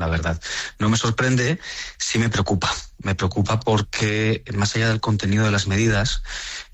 la verdad. No me sorprende, sí me preocupa. Me preocupa porque, más allá del contenido de las medidas,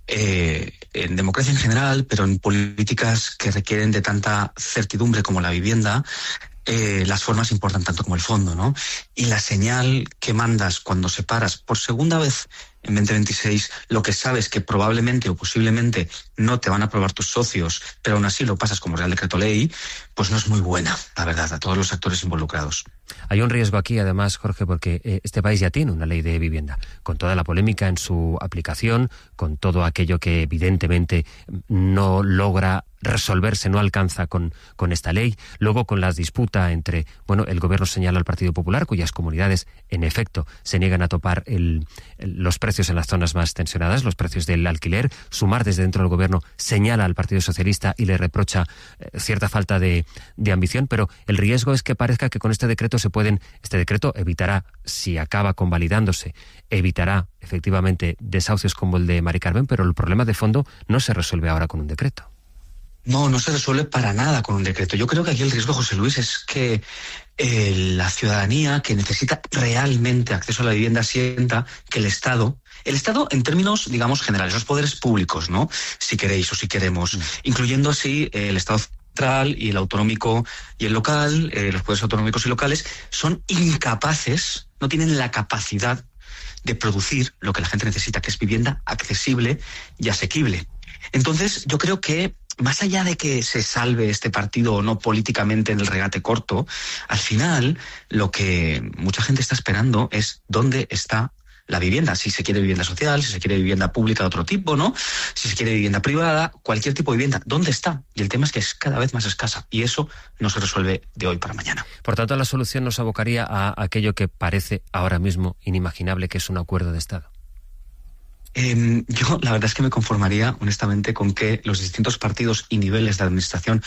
en democracia en general, pero en políticas que requieren de tanta certidumbre como la vivienda, las formas importan tanto como el fondo, ¿no? Y la señal que mandas cuando separas por segunda vez en 2026 lo que sabes que probablemente o posiblemente no te van a aprobar tus socios, pero aún así lo pasas como Real Decreto Ley, pues no es muy buena, la verdad, a todos los actores involucrados. Hay un riesgo aquí, además, Jorge, porque este país ya tiene una ley de vivienda, con toda la polémica en su aplicación, con todo aquello que evidentemente no logra resolverse, no alcanza con esta ley. Luego, con la disputa entre, el gobierno señala al Partido Popular, cuyas comunidades, en efecto, se niegan a topar los precios en las zonas más tensionadas, los precios del alquiler. Sumar, desde dentro del gobierno, señala al Partido Socialista y le reprocha cierta falta de ambición, pero el riesgo es que parezca que con este decreto este decreto evitará, si acaba convalidándose, evitará efectivamente desahucios como el de Mari Carmen, pero el problema de fondo no se resuelve ahora con un decreto. No se resuelve para nada con un decreto. Yo creo que aquí el riesgo, José Luis, es que la ciudadanía que necesita realmente acceso a la vivienda sienta que el Estado en términos, digamos, generales, los poderes públicos, ¿no? Si queréis o si queremos, incluyendo así el Estado central y el autonómico y el local, los poderes autonómicos y locales, son incapaces, no tienen la capacidad de producir lo que la gente necesita, que es vivienda accesible y asequible. Entonces, yo creo que más allá de que se salve este partido o no políticamente en el regate corto, al final lo que mucha gente está esperando es dónde está la vivienda, si se quiere vivienda social, si se quiere vivienda pública de otro tipo, ¿no? Si se quiere vivienda privada, cualquier tipo de vivienda, ¿dónde está? Y el tema es que es cada vez más escasa y eso no se resuelve de hoy para mañana. Por tanto, la solución nos abocaría a aquello que parece ahora mismo inimaginable, que es un acuerdo de Estado. Yo la verdad es que me conformaría honestamente con que los distintos partidos y niveles de administración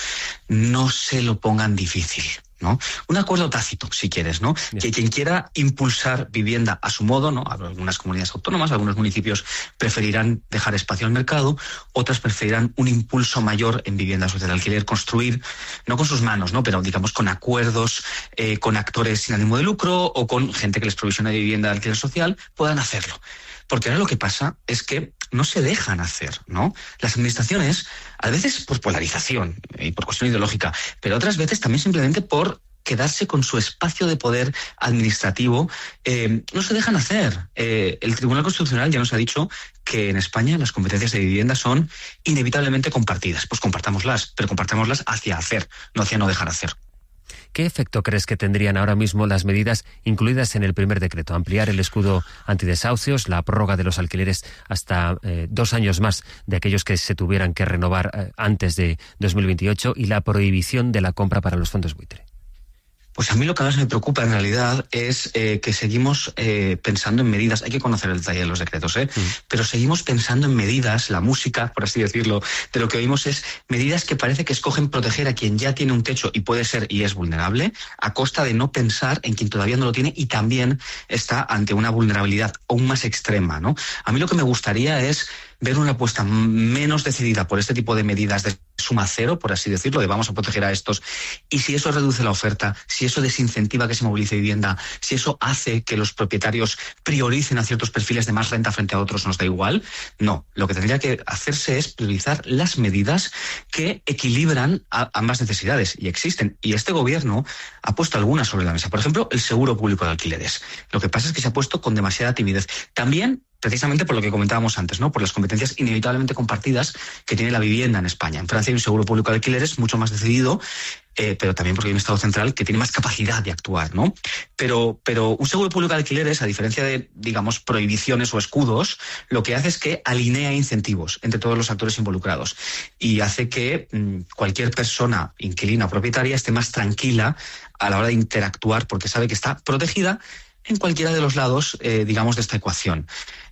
no se lo pongan difícil, ¿no? Un acuerdo tácito, si quieres, ¿no? Bien. Que quien quiera impulsar vivienda a su modo, ¿no? Algunas comunidades autónomas, algunos municipios preferirán dejar espacio al mercado, otras preferirán un impulso mayor en vivienda social, alquiler, construir, no con sus manos, ¿no? Pero digamos con acuerdos con actores sin ánimo de lucro o con gente que les provisiona vivienda de alquiler social, puedan hacerlo. Porque ahora lo que pasa es que no se dejan hacer, ¿no? Las administraciones, a veces por polarización y por cuestión ideológica, pero otras veces también simplemente por quedarse con su espacio de poder administrativo, no se dejan hacer. El Tribunal Constitucional ya nos ha dicho que en España las competencias de vivienda son inevitablemente compartidas. Pues compartámoslas, pero compartámoslas hacia hacer, no hacia no dejar hacer. ¿Qué efecto crees que tendrían ahora mismo las medidas incluidas en el primer decreto? Ampliar el escudo antidesahucios, la prórroga de los alquileres hasta 2 años más de aquellos que se tuvieran que renovar antes de 2028 y la prohibición de la compra para los fondos buitre. Pues a mí lo que más me preocupa en realidad es que seguimos pensando en medidas, hay que conocer el detalle de los decretos, pero seguimos pensando en medidas, la música, por así decirlo, de lo que oímos es medidas que parece que escogen proteger a quien ya tiene un techo y puede ser y es vulnerable, a costa de no pensar en quien todavía no lo tiene y también está ante una vulnerabilidad aún más extrema, ¿no? A mí lo que me gustaría es ver una apuesta menos decidida por este tipo de medidas de suma cero, por así decirlo, de vamos a proteger a estos, y si eso reduce la oferta, si eso desincentiva que se movilice vivienda, si eso hace que los propietarios prioricen a ciertos perfiles de más renta frente a otros, ¿nos da igual? No, lo que tendría que hacerse es priorizar las medidas que equilibran a ambas necesidades, y existen, y este gobierno ha puesto algunas sobre la mesa. Por ejemplo, el seguro público de alquileres. Lo que pasa es que se ha puesto con demasiada timidez. También precisamente por lo que comentábamos antes, ¿no? Por las competencias inevitablemente compartidas que tiene la vivienda en España. En Francia hay un seguro público de alquileres mucho más decidido, pero también porque hay un Estado central que tiene más capacidad de actuar, ¿no? Pero un seguro público de alquileres, a diferencia de, digamos, prohibiciones o escudos, lo que hace es que alinea incentivos entre todos los actores involucrados y hace que cualquier persona, inquilina o propietaria, esté más tranquila a la hora de interactuar porque sabe que está protegida en cualquiera de los lados, digamos, de esta ecuación.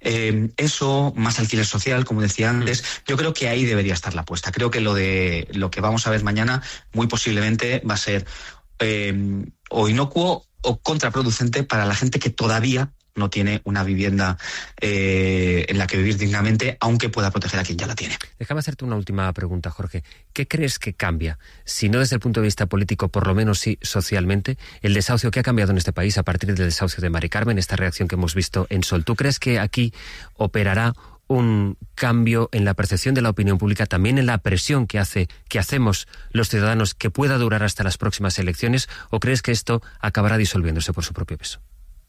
Eso, más alquiler social, como decía antes, yo creo que ahí debería estar la apuesta. Creo que lo que vamos a ver mañana muy posiblemente va a ser o inocuo o contraproducente para la gente que todavía no tiene una vivienda en la que vivir dignamente, aunque pueda proteger a quien ya la tiene. Déjame hacerte una última pregunta, Jorge. ¿Qué crees que cambia, si no desde el punto de vista político, por lo menos sí socialmente, el desahucio que ha cambiado en este país a partir del desahucio de Mari Carmen, esta reacción que hemos visto en Sol? ¿Tú crees que aquí operará un cambio en la percepción de la opinión pública, también en la presión que hacemos los ciudadanos, que pueda durar hasta las próximas elecciones, o crees que esto acabará disolviéndose por su propio peso?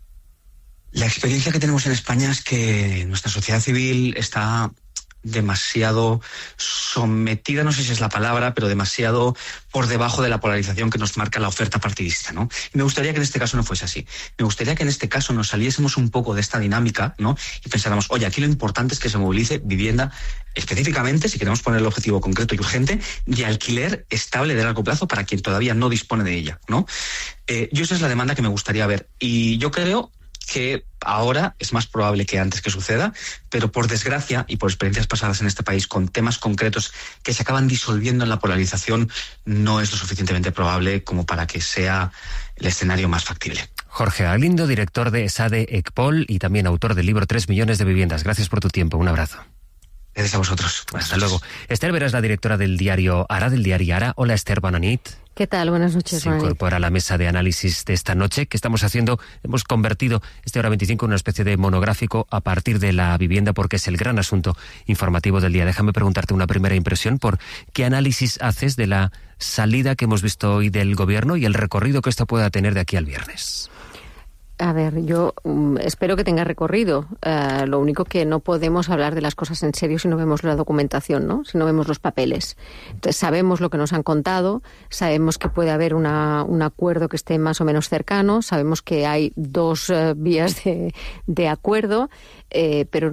La experiencia que tenemos en España es que nuestra sociedad civil está demasiado sometida, no sé si es la palabra, pero demasiado por debajo de la polarización que nos marca la oferta partidista, ¿no? Y me gustaría que en este caso no fuese así. Me gustaría que en este caso nos saliésemos un poco de esta dinámica, ¿no? Y pensáramos, oye, aquí lo importante es que se movilice vivienda, específicamente, si queremos poner el objetivo concreto y urgente, de alquiler estable de largo plazo para quien todavía no dispone de ella, ¿no? Yo esa es la demanda que me gustaría ver. Y yo creo que ahora es más probable que antes que suceda, pero por desgracia y por experiencias pasadas en este país con temas concretos que se acaban disolviendo en la polarización, no es lo suficientemente probable como para que sea el escenario más factible. Jorge Galindo, director de ESADE ECPOL y también autor del libro 3 millones de viviendas. Gracias por tu tiempo. Un abrazo. Gracias a vosotros. Hasta luego. Esther Vera es la directora del diario Ara, del diario Ara. Hola, Esther, bona nit. ¿Qué tal? Buenas noches. Se incorpora a la mesa de análisis de esta noche que estamos haciendo. Hemos convertido este Hora 25 en una especie de monográfico a partir de la vivienda, porque es el gran asunto informativo del día. Déjame preguntarte una primera impresión por qué análisis haces de la salida que hemos visto hoy del Gobierno y el recorrido que esto pueda tener de aquí al viernes. A ver, yo espero que tenga recorrido. Lo único que no podemos hablar de las cosas en serio si no vemos la documentación, ¿no? Si no vemos los papeles. Entonces, sabemos lo que nos han contado, sabemos que puede haber un acuerdo que esté más o menos cercano, sabemos que hay dos vías de acuerdo, pero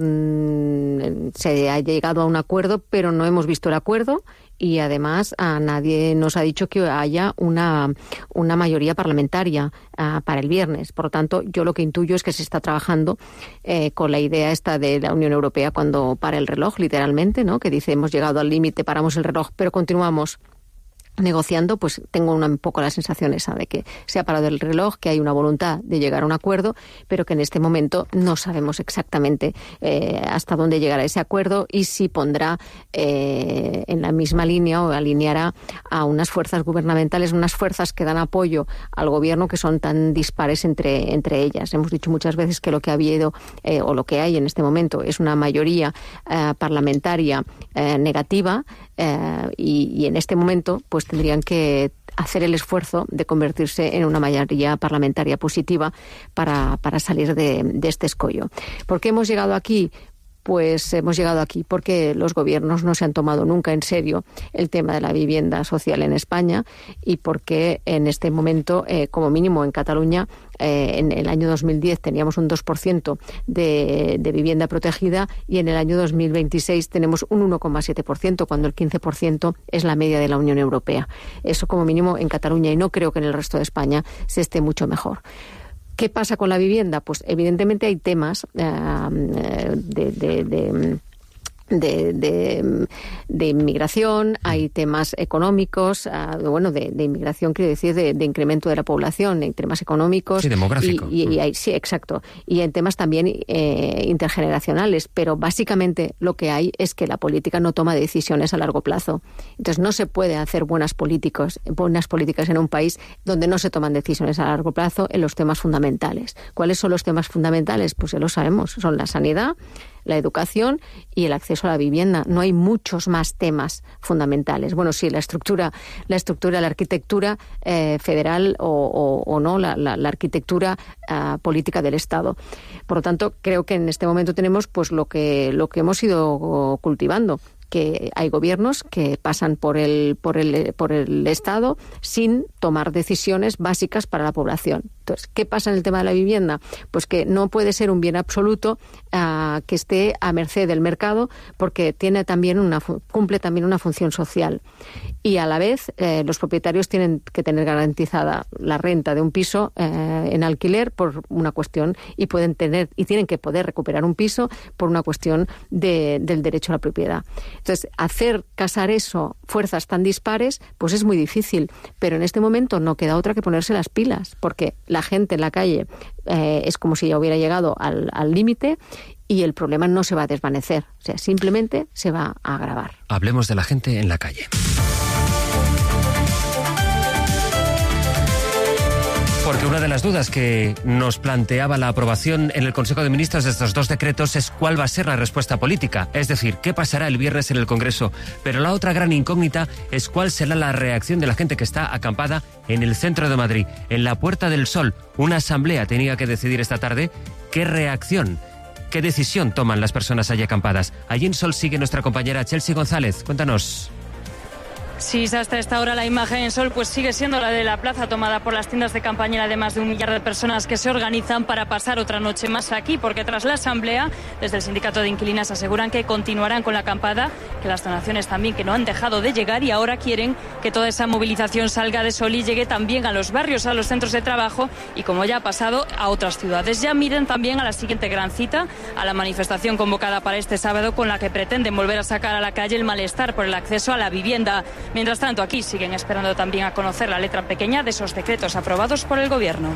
se ha llegado a un acuerdo, pero no hemos visto el acuerdo. Y además a nadie nos ha dicho que haya una mayoría parlamentaria para el viernes. Por lo tanto, yo lo que intuyo es que se está trabajando con la idea esta de la Unión Europea cuando para el reloj, literalmente, ¿no? Que dice, hemos llegado al límite, paramos el reloj, pero continuamos negociando. Pues tengo un poco la sensación esa de que se ha parado el reloj, que hay una voluntad de llegar a un acuerdo, pero que en este momento no sabemos exactamente hasta dónde llegará ese acuerdo y si pondrá en la misma línea o alineará a unas fuerzas gubernamentales, unas fuerzas que dan apoyo al gobierno que son tan dispares entre ellas. Hemos dicho muchas veces que lo que ha habido o lo que hay en este momento es una mayoría parlamentaria negativa, y en este momento pues tendrían que hacer el esfuerzo de convertirse en una mayoría parlamentaria positiva para salir de este escollo. ¿Por qué hemos llegado aquí? Pues hemos llegado aquí porque los gobiernos no se han tomado nunca en serio el tema de la vivienda social en España y porque en este momento, como mínimo en Cataluña, en el año 2010 teníamos un 2% de vivienda protegida y en el año 2026 tenemos un 1,7%, cuando el 15% es la media de la Unión Europea. Eso como mínimo en Cataluña, y no creo que en el resto de España se esté mucho mejor. ¿Qué pasa con la vivienda? Pues evidentemente hay temas de inmigración, hay temas económicos, de inmigración, quiero decir, de incremento de la población, hay temas económicos. Sí, demográfico. Sí, exacto. Y hay temas también intergeneracionales, pero básicamente lo que hay es que la política no toma decisiones a largo plazo. Entonces no se puede hacer buenas políticas en un país donde no se toman decisiones a largo plazo en los temas fundamentales. ¿Cuáles son los temas fundamentales? Pues ya lo sabemos, son la sanidad, la educación y el acceso a la vivienda. No hay muchos más temas fundamentales. Bueno, sí, la estructura, la arquitectura federal o no, la arquitectura política del Estado. Por lo tanto, creo que en este momento tenemos pues lo que hemos ido cultivando, que hay gobiernos que pasan por el Estado sin tomar decisiones básicas para la población. Entonces, ¿qué pasa en el tema de la vivienda? Pues que no puede ser un bien absoluto que esté a merced del mercado, porque cumple también una función social. Y a la vez, los propietarios tienen que tener garantizada la renta de un piso en alquiler por una cuestión, y tienen que poder recuperar un piso por una cuestión del derecho a la propiedad. Entonces, hacer casar eso, fuerzas tan dispares, pues es muy difícil. Pero en este momento no queda otra que ponerse las pilas, porque la la gente en la calle es como si ya hubiera llegado al límite y el problema no se va a desvanecer, o sea, simplemente se va a agravar. Hablemos de la gente en la calle. Porque una de las dudas que nos planteaba la aprobación en el Consejo de Ministros de estos dos decretos es cuál va a ser la respuesta política, es decir, qué pasará el viernes en el Congreso. Pero la otra gran incógnita es cuál será la reacción de la gente que está acampada en el centro de Madrid, en la Puerta del Sol. Una asamblea tenía que decidir esta tarde qué reacción, qué decisión toman las personas allí acampadas. Allí en Sol sigue nuestra compañera Chelsea González. Cuéntanos. Sí, hasta esta hora la imagen en Sol pues sigue siendo la de la plaza tomada por las tiendas de campaña de más de 1 millar de personas que se organizan para pasar otra noche más aquí, porque tras la asamblea, desde el sindicato de inquilinas aseguran que continuarán con la acampada, que las donaciones también que no han dejado de llegar y ahora quieren que toda esa movilización salga de Sol y llegue también a los barrios, a los centros de trabajo y, como ya ha pasado, a otras ciudades. Ya miren también a la siguiente gran cita, a la manifestación convocada para este sábado, con la que pretenden volver a sacar a la calle el malestar por el acceso a la vivienda. Mientras tanto, aquí siguen esperando también a conocer la letra pequeña de esos decretos aprobados por el Gobierno.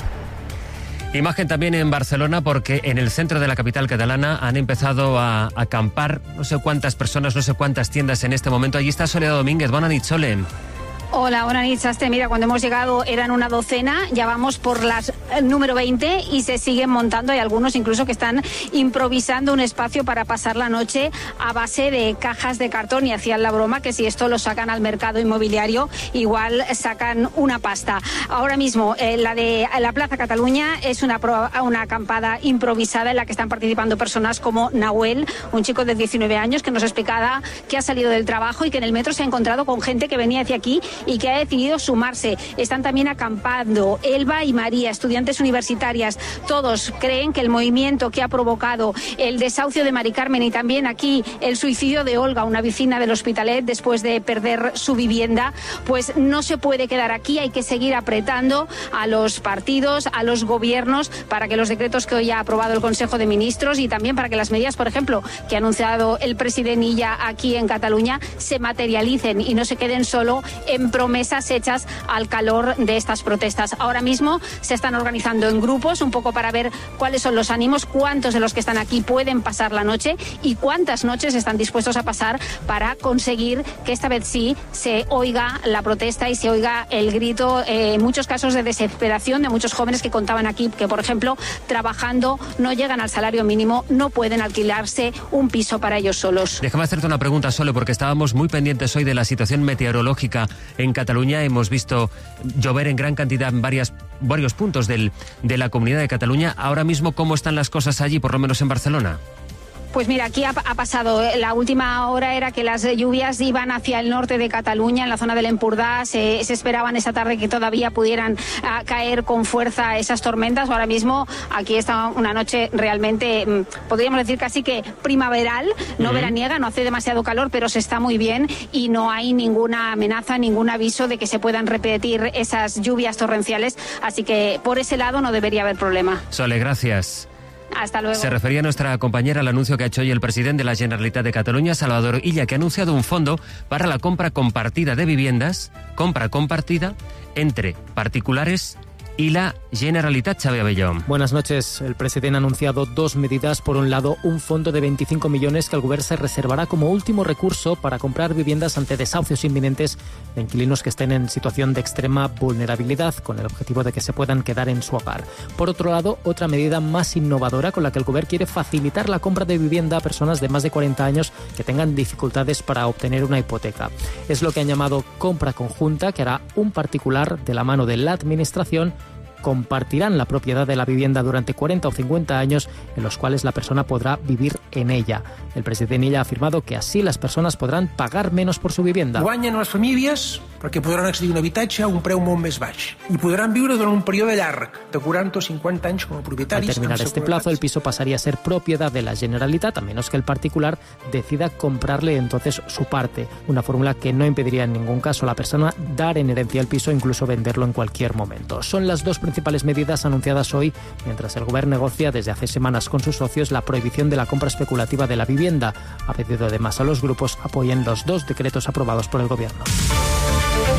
Imagen también en Barcelona, porque en el centro de la capital catalana han empezado a acampar no sé cuántas personas, no sé cuántas tiendas en este momento. Allí está Soledad Domínguez. Buenas noches, Sole. Hola, buenas noches, Sastre. Mira, cuando hemos llegado eran una docena, ya vamos por las número 20 y se siguen montando. Hay algunos incluso que están improvisando un espacio para pasar la noche a base de cajas de cartón y hacían la broma que si esto lo sacan al mercado inmobiliario igual sacan una pasta. Ahora mismo la de la Plaza Cataluña es una acampada improvisada en la que están participando personas como Nahuel, un chico de 19 años que nos explicaba que ha salido del trabajo y que en el metro se ha encontrado con gente que venía hacia aquí y que ha decidido sumarse. Están también acampando Elba y María, estudiantes universitarias. Todos creen que el movimiento que ha provocado el desahucio de Mari Carmen y también aquí el suicidio de Olga, una vecina del Hospitalet, después de perder su vivienda, pues no se puede quedar aquí. Hay que seguir apretando a los partidos, a los gobiernos, para que los decretos que hoy ha aprobado el Consejo de Ministros y también para que las medidas, por ejemplo, que ha anunciado el presidente Illa aquí en Cataluña, se materialicen y no se queden solo en promesas hechas al calor de estas protestas. Ahora mismo se están organizando en grupos un poco para ver cuáles son los ánimos, cuántos de los que están aquí pueden pasar la noche y cuántas noches están dispuestos a pasar para conseguir que esta vez sí se oiga la protesta y se oiga el grito, en muchos casos de desesperación de muchos jóvenes que contaban aquí que, por ejemplo, trabajando no llegan al salario mínimo, no pueden alquilarse un piso para ellos solos. Déjame hacerte una pregunta, Sole, porque estábamos muy pendientes hoy de la situación meteorológica en Cataluña. Hemos visto llover en gran cantidad en varios puntos de la Comunidad de Cataluña. Ahora mismo, ¿cómo están las cosas allí, por lo menos en Barcelona? Pues mira, aquí ha pasado, la última hora era que las lluvias iban hacia el norte de Cataluña, en la zona del Empordà. Se esperaban esta tarde que todavía pudieran caer con fuerza esas tormentas. Ahora mismo aquí está una noche realmente, podríamos decir casi que primaveral, no veraniega, no hace demasiado calor, pero se está muy bien y no hay ninguna amenaza, ningún aviso de que se puedan repetir esas lluvias torrenciales. Así que por ese lado no debería haber problema. Sole, gracias. Hasta luego. Se refería nuestra compañera al anuncio que ha hecho hoy el presidente de la Generalitat de Cataluña, Salvador Illa, que ha anunciado un fondo para la compra compartida de viviendas, compra compartida entre particulares y la Generalitat. Xavi Abelló. Buenas noches. El presidente ha anunciado dos medidas. Por un lado, un fondo de 25 millones que el Govern se reservará como último recurso para comprar viviendas ante desahucios inminentes de inquilinos que estén en situación de extrema vulnerabilidad, con el objetivo de que se puedan quedar en su hogar. Por otro lado, otra medida más innovadora con la que el Govern quiere facilitar la compra de vivienda a personas de más de 40 años que tengan dificultades para obtener una hipoteca. Es lo que han llamado compra conjunta, que hará un particular de la mano de la administración. Compartirán la propiedad de la vivienda durante 40 o 50 años en los cuales la persona podrà vivir en ella. El president Illa ha afirmado que así las persones podran pagar menos por su vivienda. Guanyen les famílies perquè podran accedir a un habitatge a un preu molt més baix i podran viure durant un període llarg, de 40 o 50 anys como propietaris. Al terminar este plazo, el piso pasaría a ser propiedad de la Generalitat, a menos que el particular decida comprarle entonces su parte. Una fórmula que no impediría en ningún caso a la persona dar en herencia el piso o incluso venderlo en cualquier momento. Son las dos principales medidas anunciadas hoy, mientras el Govern negocia desde hace semanas con sus socios la prohibición de la compra especulativa de la vivienda. Ha pedido además a los grupos apoyen los dos decretos aprobados por el Gobierno.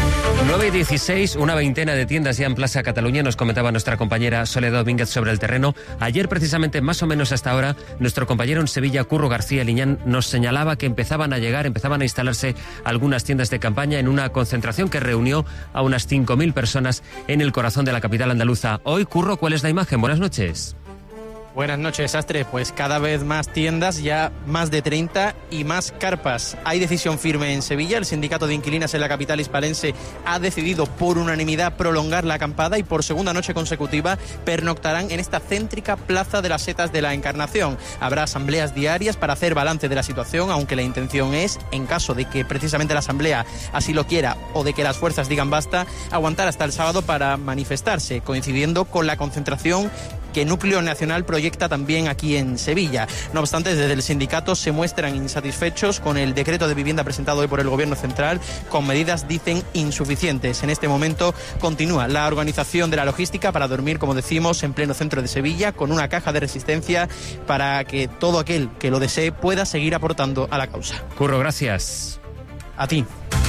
9:16, una veintena de tiendas ya en Plaza Cataluña, nos comentaba nuestra compañera Soledad Domínguez sobre el terreno. Ayer, precisamente, más o menos hasta ahora, nuestro compañero en Sevilla, Curro García Liñán, nos señalaba que empezaban a instalarse algunas tiendas de campaña en una concentración que reunió a unas 5.000 personas en el corazón de la capital andaluza. Hoy, Curro, ¿cuál es la imagen? Buenas noches. Buenas noches, Astre. Pues cada vez más tiendas, ya más de 30 y más carpas. Hay decisión firme en Sevilla. El sindicato de inquilinas en la capital hispalense ha decidido por unanimidad prolongar la acampada y por segunda noche consecutiva pernoctarán en esta céntrica Plaza de las Setas de la Encarnación. Habrá asambleas diarias para hacer balance de la situación, aunque la intención es, en caso de que precisamente la asamblea así lo quiera o de que las fuerzas digan basta, aguantar hasta el sábado para manifestarse, coincidiendo con la concentración que Núcleo Nacional proyecta también aquí en Sevilla. No obstante, desde el sindicato se muestran insatisfechos con el decreto de vivienda presentado hoy por el Gobierno Central, con medidas, dicen, insuficientes. En este momento continúa la organización de la logística para dormir, como decimos, en pleno centro de Sevilla, con una caja de resistencia para que todo aquel que lo desee pueda seguir aportando a la causa. Curro, gracias. A ti.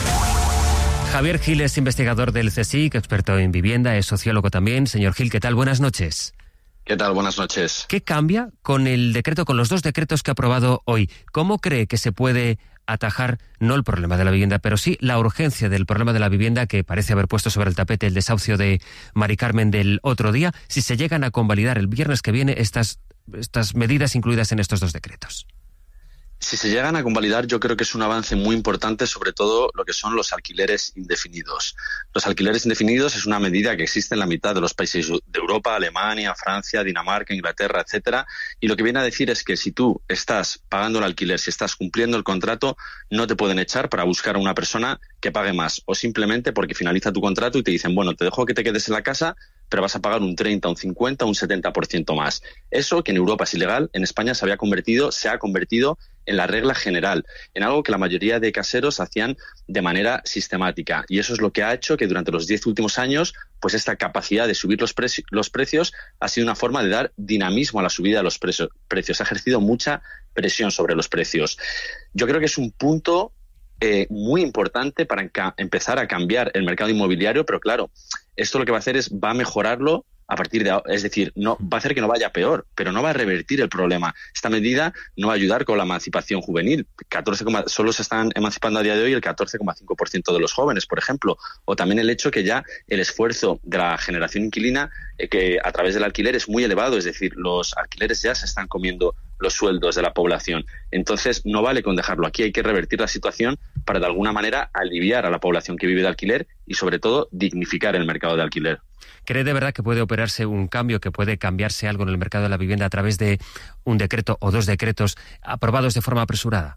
Javier Gil es investigador del CSIC, experto en vivienda, es sociólogo también. Señor Gil, ¿qué tal? Buenas noches. ¿Qué tal? Buenas noches. ¿Qué cambia con el decreto, con los dos decretos que ha aprobado hoy? ¿Cómo cree que se puede atajar, no el problema de la vivienda, pero sí la urgencia del problema de la vivienda que parece haber puesto sobre el tapete el desahucio de Mari Carmen del otro día, si se llegan a convalidar el viernes que viene estas medidas incluidas en estos dos decretos? Si se llegan a convalidar, yo creo que es un avance muy importante, sobre todo lo que son los alquileres indefinidos. Los alquileres indefinidos es una medida que existe en la mitad de los países de Europa, Alemania, Francia, Dinamarca, Inglaterra, etcétera, y lo que viene a decir es que si tú estás pagando el alquiler, si estás cumpliendo el contrato, no te pueden echar para buscar a una persona que pague más, o simplemente porque finaliza tu contrato y te dicen, bueno, te dejo que te quedes en la casa, pero vas a pagar un 30, un 50, un 70% más. Eso, que en Europa es ilegal, en España se ha convertido en la regla general, en algo que la mayoría de caseros hacían de manera sistemática. Y eso es lo que ha hecho que durante los 10 últimos años, pues esta capacidad de subir los precios ha sido una forma de dar dinamismo a la subida de los precios. Ha ejercido mucha presión sobre los precios. Yo creo que es un punto muy importante para empezar a cambiar el mercado inmobiliario, pero claro, esto lo que va a hacer va a mejorarlo a partir de ahora, es decir, no va a hacer que no vaya peor, pero no va a revertir el problema. Esta medida no va a ayudar con la emancipación juvenil. Solo se están emancipando a día de hoy el 14,5% de los jóvenes, por ejemplo, o también el hecho que ya el esfuerzo de la generación inquilina que a través del alquiler es muy elevado, es decir, los alquileres ya se están comiendo los sueldos de la población. Entonces, no vale con dejarlo aquí, hay que revertir la situación para de alguna manera aliviar a la población que vive de alquiler y sobre todo dignificar el mercado de alquiler. ¿Cree de verdad que puede operarse un cambio, que puede cambiarse algo en el mercado de la vivienda a través de un decreto o dos decretos aprobados de forma apresurada?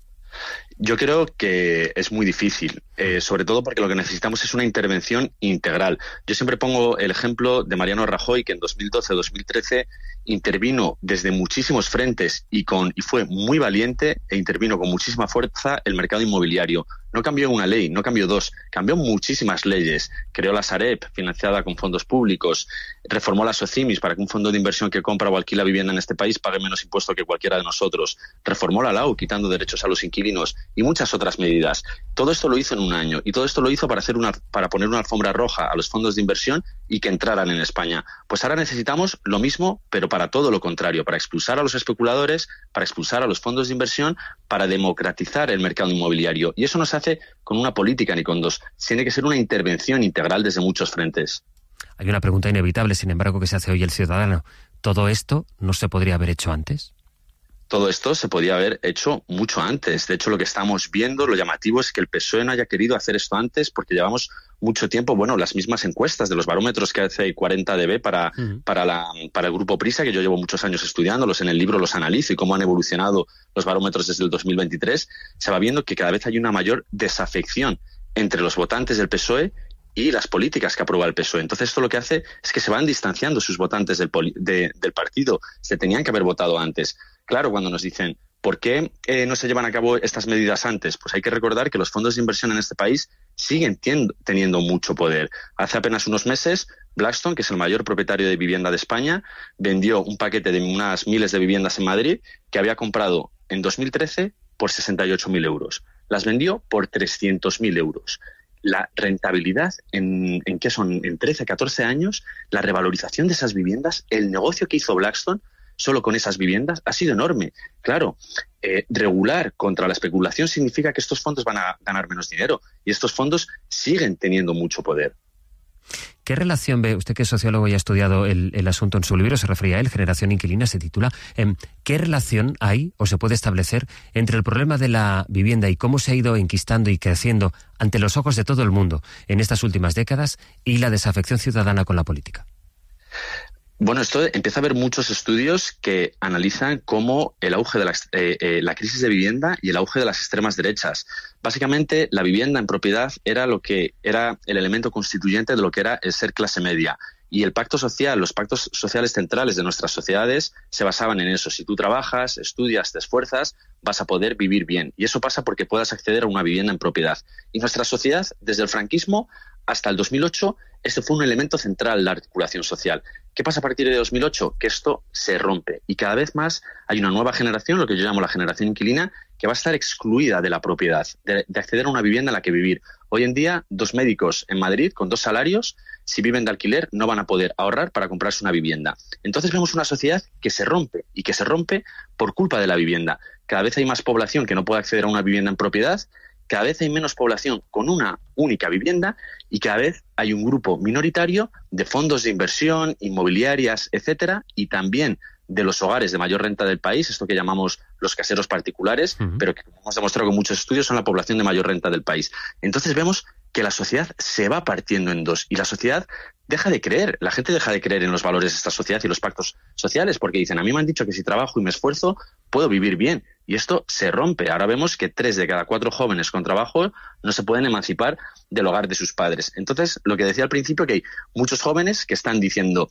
Yo creo que es muy difícil, sobre todo porque lo que necesitamos es una intervención integral. Yo siempre pongo el ejemplo de Mariano Rajoy, que en 2012-2013 intervino desde muchísimos frentes y fue muy valiente e intervino con muchísima fuerza el mercado inmobiliario. No cambió una ley, no cambió dos, cambió muchísimas leyes. Creó la Sareb, financiada con fondos públicos, reformó la Socimis para que un fondo de inversión que compra o alquila vivienda en este país pague menos impuesto que cualquiera de nosotros. Reformó la LAU, quitando derechos a los inquilinos y muchas otras medidas. Todo esto lo hizo en un año y todo esto lo hizo para poner una alfombra roja a los fondos de inversión y que entraran en España. Pues ahora necesitamos lo mismo, pero para todo lo contrario, para expulsar a los especuladores, para expulsar a los fondos de inversión, para democratizar el mercado inmobiliario. Y eso no se hace con una política ni con dos. Tiene que ser una intervención integral desde muchos frentes. Hay una pregunta inevitable, sin embargo, que se hace hoy el ciudadano. ¿Todo esto no se podría haber hecho antes? Todo esto se podía haber hecho mucho antes. De hecho, lo que estamos viendo, lo llamativo es que el PSOE no haya querido hacer esto antes porque llevamos mucho tiempo, las mismas encuestas de los barómetros que hace 40DB para el Grupo Prisa, que yo llevo muchos años estudiándolos, en el libro los analizo y cómo han evolucionado los barómetros desde el 2023, se va viendo que cada vez hay una mayor desafección entre los votantes del PSOE y las políticas que aprueba el PSOE. Entonces esto lo que hace es que se van distanciando sus votantes del partido. Se tenían que haber votado antes. Claro, cuando nos dicen, ¿por qué no se llevan a cabo estas medidas antes? Pues hay que recordar que los fondos de inversión en este país siguen teniendo mucho poder. Hace apenas unos meses, Blackstone, que es el mayor propietario de vivienda de España, vendió un paquete de unas miles de viviendas en Madrid que había comprado en 2013 por 68.000 euros. Las vendió por 300.000 euros. la rentabilidad en qué son, en 13, 14 años, la revalorización de esas viviendas, el negocio que hizo Blackstone solo con esas viviendas ha sido enorme. Claro, regular contra la especulación significa que estos fondos van a ganar menos dinero y estos fondos siguen teniendo mucho poder. ¿Qué relación ve, usted que es sociólogo y ha estudiado el asunto en su libro, se refería a él, Generación Inquilina, se titula, ¿qué relación hay o se puede establecer entre el problema de la vivienda y cómo se ha ido enquistando y creciendo ante los ojos de todo el mundo en estas últimas décadas y la desafección ciudadana con la política? Bueno, esto empieza a haber muchos estudios que analizan cómo el auge de la crisis de vivienda y el auge de las extremas derechas. Básicamente, la vivienda en propiedad era lo que era el elemento constituyente de lo que era el ser clase media. Y el pacto social, los pactos sociales centrales de nuestras sociedades se basaban en eso. Si tú trabajas, estudias, te esfuerzas, vas a poder vivir bien. Y eso pasa porque puedas acceder a una vivienda en propiedad. Y nuestra sociedad, desde el franquismo hasta el 2008, ese fue un elemento central de la articulación social. ¿Qué pasa a partir de 2008? Que esto se rompe y cada vez más hay una nueva generación, lo que yo llamo la generación inquilina, que va a estar excluida de la propiedad, de acceder a una vivienda en la que vivir. Hoy en día, 2 médicos en Madrid con 2 salarios, si viven de alquiler, no van a poder ahorrar para comprarse una vivienda. Entonces vemos una sociedad que se rompe y que se rompe por culpa de la vivienda. Cada vez hay más población que no puede acceder a una vivienda en propiedad, cada vez hay menos población con una única vivienda y cada vez hay un grupo minoritario de fondos de inversión, inmobiliarias, etcétera, y también de los hogares de mayor renta del país, esto que llamamos los caseros particulares, pero que, como hemos demostrado con muchos estudios, son la población de mayor renta del país. Entonces vemos que la sociedad se va partiendo en dos y la sociedad deja de creer, la gente deja de creer en los valores de esta sociedad y los pactos sociales porque dicen, a mí me han dicho que si trabajo y me esfuerzo puedo vivir bien y esto se rompe. Ahora vemos que 3 de cada 4 jóvenes con trabajo no se pueden emancipar del hogar de sus padres. Entonces, lo que decía al principio, que hay muchos jóvenes que están diciendo,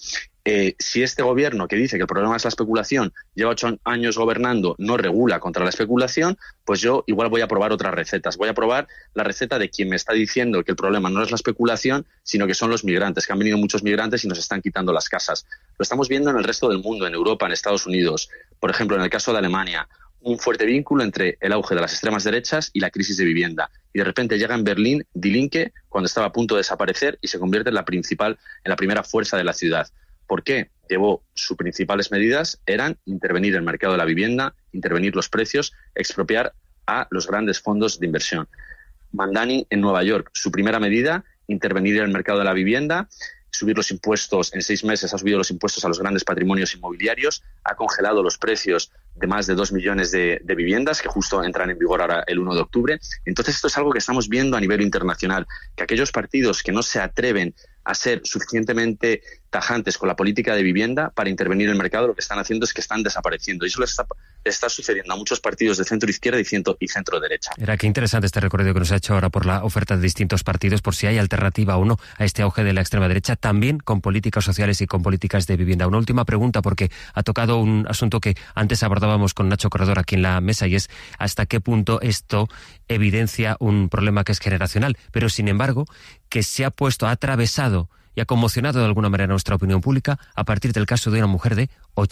si este gobierno que dice que el problema es la especulación, lleva 8 años gobernando, no regula contra la especulación, pues yo igual voy a probar otras recetas. Voy a probar la receta de quien me está diciendo que el problema no es la especulación, sino que son los migrantes, que han venido muchos migrantes y nos están quitando las casas. Lo estamos viendo en el resto del mundo, en Europa, en Estados Unidos. Por ejemplo, en el caso de Alemania, un fuerte vínculo entre el auge de las extremas derechas y la crisis de vivienda. Y de repente llega en Berlín Die Linke cuando estaba a punto de desaparecer y se convierte en la primera fuerza de la ciudad. ¿Por qué? Sus principales medidas eran intervenir el mercado de la vivienda, intervenir los precios, expropiar a los grandes fondos de inversión. Mandani en Nueva York, su primera medida, intervenir en el mercado de la vivienda, subir los impuestos, en 6 meses ha subido los impuestos a los grandes patrimonios inmobiliarios, ha congelado los precios de más de 2 millones de viviendas que justo entran en vigor ahora el 1 de octubre. Entonces esto es algo que estamos viendo a nivel internacional, que aquellos partidos que no se atreven a ser suficientemente tajantes con la política de vivienda para intervenir en el mercado, lo que están haciendo es que están desapareciendo. Y eso les está sucediendo a muchos partidos de centro-izquierda y centro-derecha. Era qué interesante este recorrido que nos ha hecho ahora por la oferta de distintos partidos, por si hay alternativa o no a este auge de la extrema derecha, también con políticas sociales y con políticas de vivienda. Una última pregunta, porque ha tocado un asunto que antes abordábamos con Nacho Corredor aquí en la mesa, y es hasta qué punto esto evidencia un problema que es generacional, pero sin embargo que se ha atravesado y ha conmocionado de alguna manera nuestra opinión pública a partir del caso de una mujer de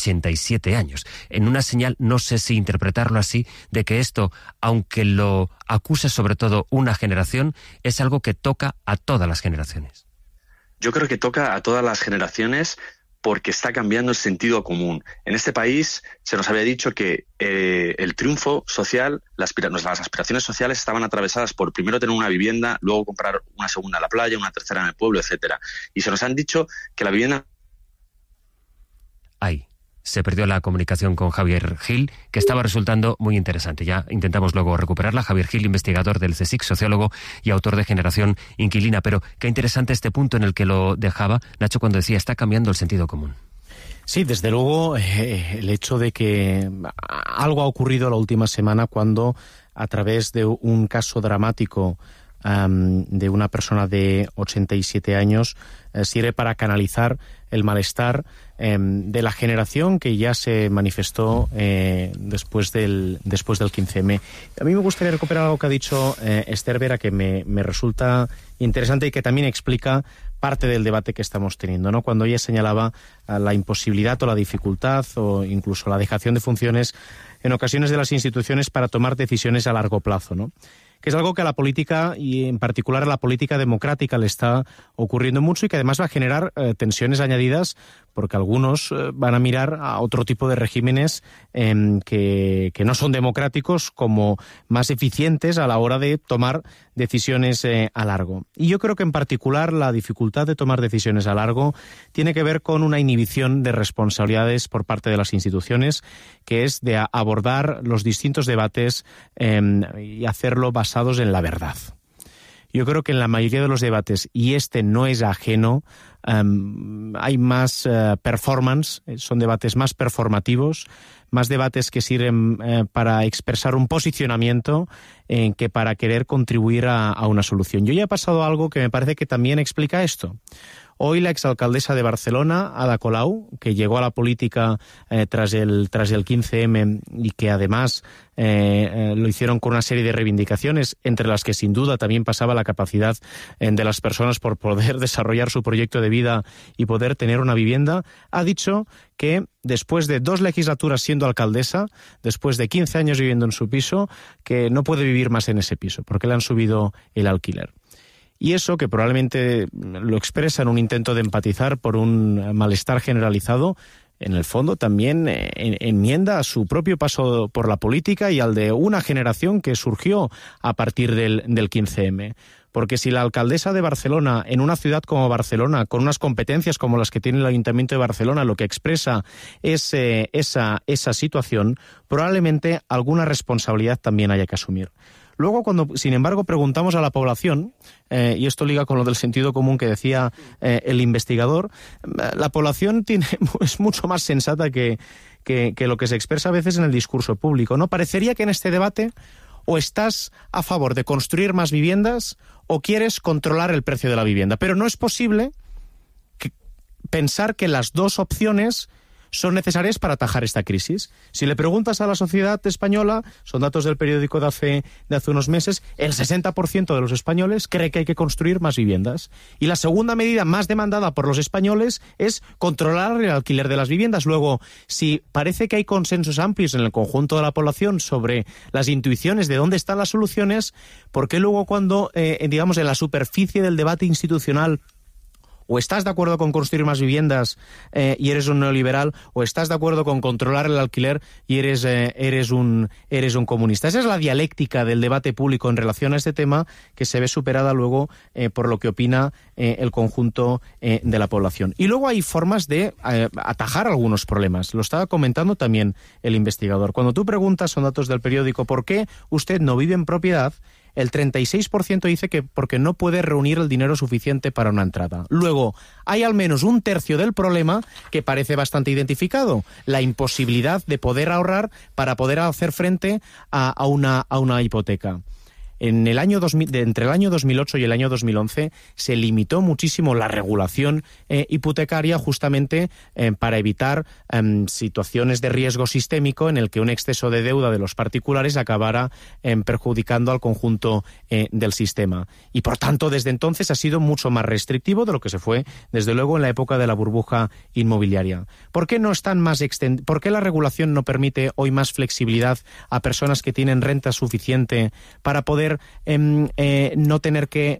87 años. En una señal, no sé si interpretarlo así, de que esto, aunque lo acusa sobre todo una generación, es algo que toca a todas las generaciones. Yo creo que toca a todas las generaciones porque está cambiando el sentido común. En este país se nos había dicho que el triunfo social, las aspiraciones sociales estaban atravesadas por primero tener una vivienda, luego comprar una segunda en la playa, una tercera en el pueblo, etcétera. Y se nos han dicho que la vivienda... Ahí se perdió la comunicación con Javier Gil, que estaba resultando muy interesante. Ya intentamos luego recuperarla. Javier Gil, investigador del CSIC, sociólogo y autor de Generación Inquilina. Pero qué interesante este punto en el que lo dejaba Nacho cuando decía está cambiando el sentido común. Sí, desde luego el hecho de que algo ha ocurrido la última semana cuando a través de un caso dramático de una persona de 87 años sirve para canalizar el malestar de la generación que ya se manifestó después del 15M. A mí me gustaría recuperar algo que ha dicho Esther Vera, que me resulta interesante y que también explica parte del debate que estamos teniendo, ¿no? Cuando ella señalaba la imposibilidad o la dificultad o incluso la dejación de funciones en ocasiones de las instituciones para tomar decisiones a largo plazo, ¿no? que es algo que a la política, y en particular a la política democrática, le está ocurriendo mucho y que además va a generar tensiones añadidas, porque algunos van a mirar a otro tipo de regímenes que no son democráticos como más eficientes a la hora de tomar decisiones a largo. Y yo creo que en particular la dificultad de tomar decisiones a largo tiene que ver con una inhibición de responsabilidades por parte de las instituciones, que es de abordar los distintos debates y hacerlo basados en la verdad. Yo creo que en la mayoría de los debates, y este no es ajeno, hay más performance, son debates más performativos, más debates que sirven para expresar un posicionamiento que para querer contribuir a una solución. Yo ya he pasado algo que me parece que también explica esto. Hoy la exalcaldesa de Barcelona, Ada Colau, que llegó a la política tras el 15M y que además lo hicieron con una serie de reivindicaciones, entre las que sin duda también pasaba la capacidad de las personas por poder desarrollar su proyecto de vida y poder tener una vivienda, ha dicho que después de 2 legislaturas siendo alcaldesa, después de 15 años viviendo en su piso, que no puede vivir más en ese piso, porque le han subido el alquiler. Y eso, que probablemente lo expresa en un intento de empatizar por un malestar generalizado, en el fondo también enmienda a su propio paso por la política y al de una generación que surgió a partir del 15M. Porque si la alcaldesa de Barcelona, en una ciudad como Barcelona, con unas competencias como las que tiene el Ayuntamiento de Barcelona, lo que expresa es esa situación, probablemente alguna responsabilidad también haya que asumir. Luego, cuando, sin embargo, preguntamos a la población, y esto liga con lo del sentido común que decía el investigador, la población es mucho más sensata que lo que se expresa a veces en el discurso público, ¿no? Parecería que en este debate o estás a favor de construir más viviendas o quieres controlar el precio de la vivienda. Pero no es posible pensar que las dos opciones son necesarias para atajar esta crisis. Si le preguntas a la sociedad española, son datos del periódico de hace unos meses, el 60% de los españoles cree que hay que construir más viviendas. Y la segunda medida más demandada por los españoles es controlar el alquiler de las viviendas. Luego, si parece que hay consensos amplios en el conjunto de la población sobre las intuiciones de dónde están las soluciones, ¿por qué luego cuando, digamos, en la superficie del debate institucional o estás de acuerdo con construir más viviendas y eres un neoliberal, o estás de acuerdo con controlar el alquiler y eres un comunista? Esa es la dialéctica del debate público en relación a este tema, que se ve superada luego por lo que opina el conjunto de la población. Y luego hay formas de atajar algunos problemas. Lo estaba comentando también el investigador. Cuando tú preguntas, son datos del periódico, ¿por qué usted no vive en propiedad?, el 36% dice que porque no puede reunir el dinero suficiente para una entrada. Luego, hay al menos un tercio del problema que parece bastante identificado: la imposibilidad de poder ahorrar para poder hacer frente a una hipoteca. Entre el año 2008 y el año 2011 se limitó muchísimo la regulación hipotecaria justamente para evitar situaciones de riesgo sistémico en el que un exceso de deuda de los particulares acabara perjudicando al conjunto del sistema. Y por tanto, desde entonces ha sido mucho más restrictivo de lo que se fue, desde luego, en la época de la burbuja inmobiliaria. ¿Por qué ¿Por qué la regulación no permite hoy más flexibilidad a personas que tienen renta suficiente para poder no tener que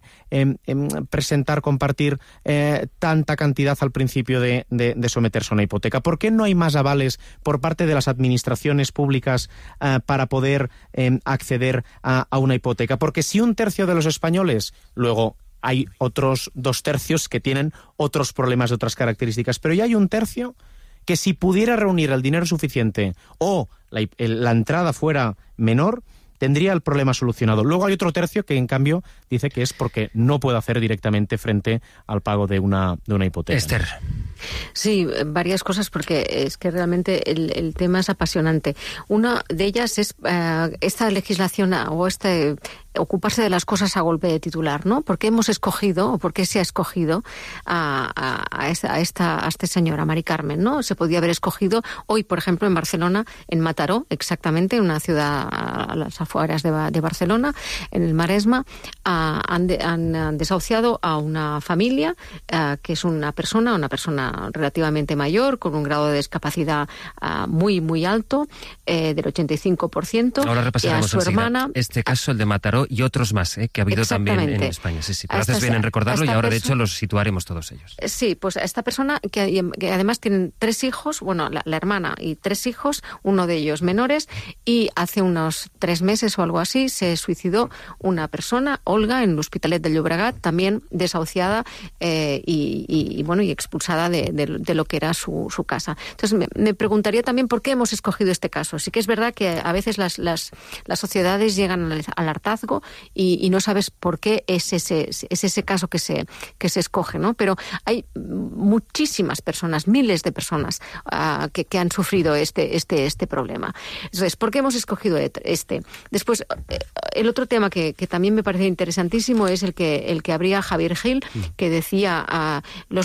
compartir tanta cantidad al principio de someterse a una hipoteca? ¿Por qué no hay más avales por parte de las administraciones públicas para poder acceder a una hipoteca? Porque si un tercio de los españoles, luego hay otros 2 tercios que tienen otros problemas de otras características, pero ya hay un tercio que, si pudiera reunir el dinero suficiente o la entrada fuera menor, tendría el problema solucionado. Luego hay otro tercio que, en cambio, dice que es porque no puede hacer directamente frente al pago de una hipoteca. Esther. Sí, varias cosas, porque es que realmente el tema es apasionante. Una de ellas es esta legislación o ocuparse de las cosas a golpe de titular, ¿no? ¿Por qué hemos escogido, o por qué se ha escogido a esta señora, Mari Carmen, ¿no? Se podía haber escogido hoy, por ejemplo, en Barcelona, en Mataró, exactamente, una ciudad a las afueras de Barcelona, en el Maresma, han desahuciado a una familia que es una persona relativamente mayor, con un grado de discapacidad muy, muy alto, del 85%. Ahora repasaremos y a su hermana. Este caso, el de Mataró, Mataro y otros más que ha habido también en España. Sí, pero haces bien en recordarlo y ahora de hecho los situaremos todos ellos. Sí, pues a esta persona que además tienen 3 hijos, bueno, la hermana y 3 hijos, uno de ellos menores, y hace unos 3 meses o algo así se suicidó una persona, Olga, en l'Hospitalet de Llobregat, también desahuciada y expulsada de lo que era su casa. Entonces me preguntaría también por qué hemos escogido este caso. Sí que es verdad que a veces las sociedades llegan al hartazgo y no sabes por qué es ese caso que se escoge, ¿no? Pero hay muchísimas personas, miles de personas que han sufrido este problema. Entonces, ¿por qué hemos escogido este? Después, el otro tema que también me parece interesantísimo es el que abría Javier Gil, que decía a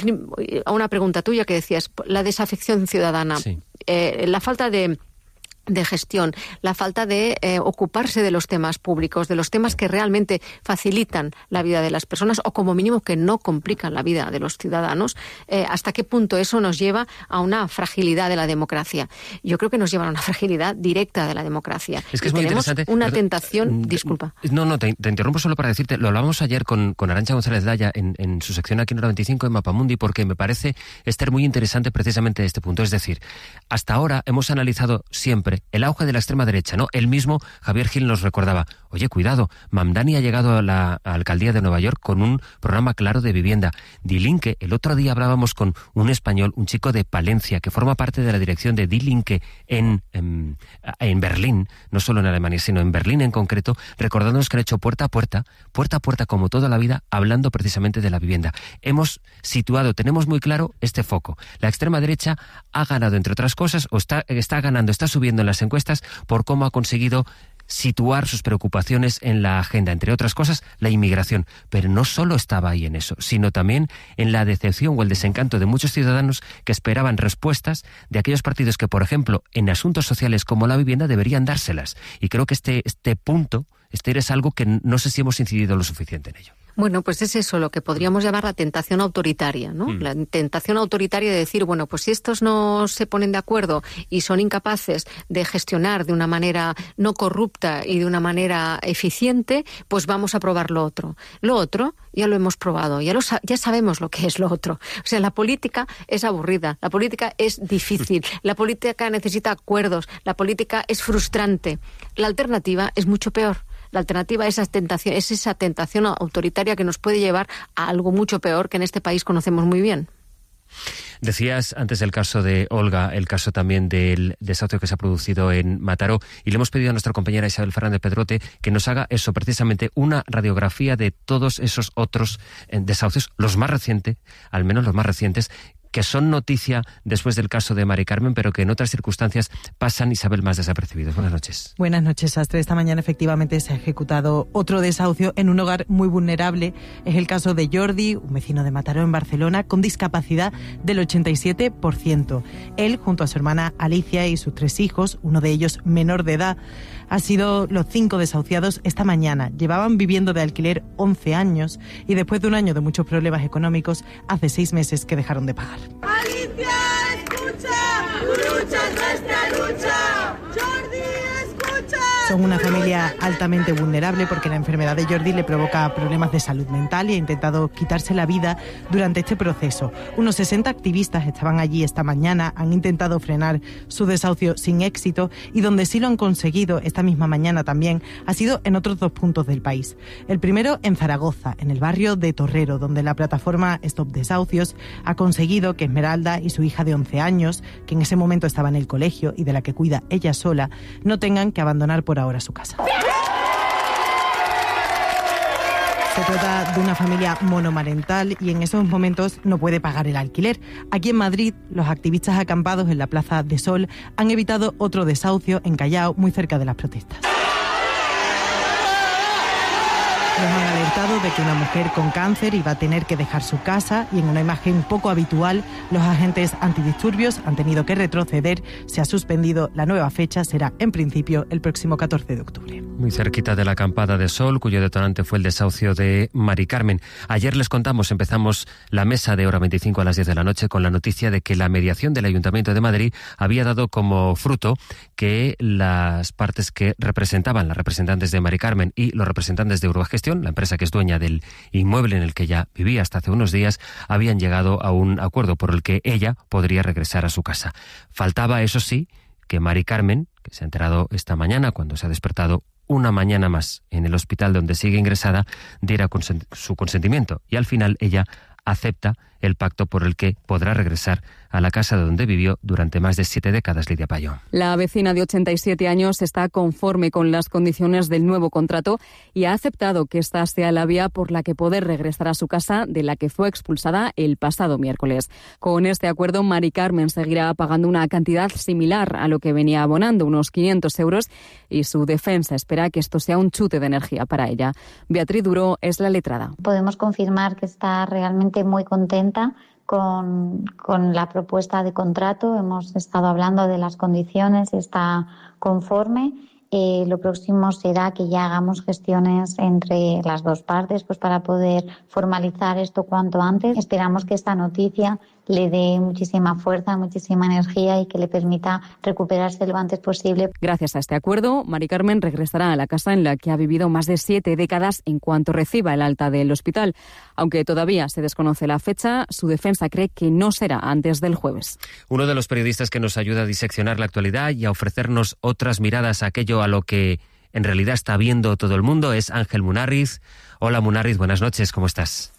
una pregunta tuya que decías, la desafección ciudadana, la falta de gestión, la falta de ocuparse de los temas públicos, de los temas que realmente facilitan la vida de las personas o como mínimo que no complican la vida de los ciudadanos, hasta qué punto eso nos lleva a una fragilidad de la democracia. Yo creo que nos lleva a una fragilidad directa de la democracia. Es que es muy interesante. Una tentación, disculpa. No, te interrumpo solo para decirte, lo hablábamos ayer con Arantxa González Daya en su sección aquí en Hora 25 en Mapamundi, porque me parece, Esther, muy interesante precisamente este punto. Es decir, hasta ahora hemos analizado siempre el auge de la extrema derecha, ¿no? Él mismo, Javier Gil, nos recordaba, oye, cuidado, Mamdani ha llegado a la alcaldía de Nueva York con un programa claro de vivienda. Die Linke, el otro día hablábamos con un español, un chico de Palencia, que forma parte de la dirección de Die Linke en Berlín, no solo en Alemania, sino en Berlín en concreto, recordándonos que han hecho puerta a puerta, como toda la vida, hablando precisamente de la vivienda. Hemos situado, tenemos muy claro este foco. La extrema derecha ha ganado, entre otras cosas, o está ganando, está subiendo en las encuestas por cómo ha conseguido situar sus preocupaciones en la agenda, entre otras cosas, la inmigración. Pero no solo estaba ahí en eso, sino también en la decepción o el desencanto de muchos ciudadanos que esperaban respuestas de aquellos partidos que, por ejemplo, en asuntos sociales como la vivienda deberían dárselas. Y creo que este punto, es algo que no sé si hemos incidido lo suficiente en ello. Bueno, pues es eso lo que podríamos llamar la tentación autoritaria, ¿no? La tentación autoritaria de decir, bueno, pues si estos no se ponen de acuerdo y son incapaces de gestionar de una manera no corrupta y de una manera eficiente, pues vamos a probar lo otro. Lo otro ya lo hemos probado, ya sabemos lo que es lo otro. O sea, la política es aburrida, la política es difícil, la política necesita acuerdos, la política es frustrante. La alternativa es mucho peor. La alternativa es esa tentación autoritaria que nos puede llevar a algo mucho peor que en este país conocemos muy bien. Decías antes el caso de Olga, el caso también del desahucio que se ha producido en Mataró, y le hemos pedido a nuestra compañera Isabel Fernández Pedrote que nos haga eso, precisamente una radiografía de todos esos otros desahucios, los más recientes, al menos los más recientes, que son noticia después del caso de Mari Carmen, pero que en otras circunstancias pasan, Isabel, más desapercibidos. Buenas noches. Buenas noches, Astre. Esta mañana efectivamente se ha ejecutado otro desahucio en un hogar muy vulnerable. Es el caso de Jordi, un vecino de Mataró en Barcelona, con discapacidad del 87%. Él, junto a su hermana Alicia y sus 3 hijos, uno de ellos menor de edad, han sido los 5 desahuciados esta mañana. Llevaban viviendo de alquiler 11 años y después de un año de muchos problemas económicos, hace 6 meses que dejaron de pagar. Alicia, escucha, tu lucha es nuestra lucha. Jordi, escucha. Son una familia altamente vulnerable porque la enfermedad de Jordi le provoca problemas de salud mental y ha intentado quitarse la vida durante este proceso. Unos 60 activistas estaban allí esta mañana, han intentado frenar su desahucio sin éxito y donde sí lo han conseguido esta misma mañana también ha sido en otros 2 puntos del país. El primero en Zaragoza, en el barrio de Torrero, donde la plataforma Stop Desahucios ha conseguido que Esmeralda y su hija de 11 años, que en ese momento estaba en el colegio y de la que cuida ella sola, no tengan que abandonar por ahora su casa. Se trata de una familia monomarental y en esos momentos no puede pagar el alquiler. Aquí en Madrid, los activistas acampados en la Plaza de Sol han evitado otro desahucio en Callao, muy cerca de las protestas. Nos han alertado de que una mujer con cáncer iba a tener que dejar su casa y en una imagen poco habitual, los agentes antidisturbios han tenido que retroceder. Se ha suspendido la nueva fecha, será en principio el próximo 14 de octubre. Muy cerquita de la acampada de Sol, cuyo detonante fue el desahucio de Mari Carmen. Ayer les contamos, empezamos la mesa de hora 25 a las 10 de la noche con la noticia de que la mediación del Ayuntamiento de Madrid había dado como fruto que las partes que representaban, las representantes de Mari Carmen y los representantes de Urbagestión, la empresa que es dueña del inmueble en el que ella vivía hasta hace unos días, habían llegado a un acuerdo por el que ella podría regresar a su casa. Faltaba, eso sí, que Mari Carmen, que se ha enterado esta mañana cuando se ha despertado una mañana más en el hospital donde sigue ingresada, diera su consentimiento. Y al final ella acepta el pacto por el que podrá regresar a la casa donde vivió durante más de 7 décadas, Lidia Payo. La vecina de 87 años está conforme con las condiciones del nuevo contrato y ha aceptado que esta sea la vía por la que poder regresar a su casa, de la que fue expulsada el pasado miércoles. Con este acuerdo, Mari Carmen seguirá pagando una cantidad similar a lo que venía abonando, unos 500 euros, y su defensa espera que esto sea un chute de energía para ella. Beatriz Duro es la letrada. Podemos confirmar que está realmente muy contenta con la propuesta de contrato. Hemos estado hablando de las condiciones y está conforme. Lo próximo será que ya hagamos gestiones entre las dos partes, pues para poder formalizar esto cuanto antes. Esperamos que esta noticia le dé muchísima fuerza, muchísima energía y que le permita recuperarse lo antes posible. Gracias a este acuerdo, Mari Carmen regresará a la casa en la que ha vivido más de 7 décadas en cuanto reciba el alta del hospital. Aunque todavía se desconoce la fecha, su defensa cree que no será antes del jueves. Uno de los periodistas que nos ayuda a diseccionar la actualidad y a ofrecernos otras miradas a aquello a lo que en realidad está viendo todo el mundo es Ángel Munarriz. Hola Munarriz, buenas noches, ¿cómo estás?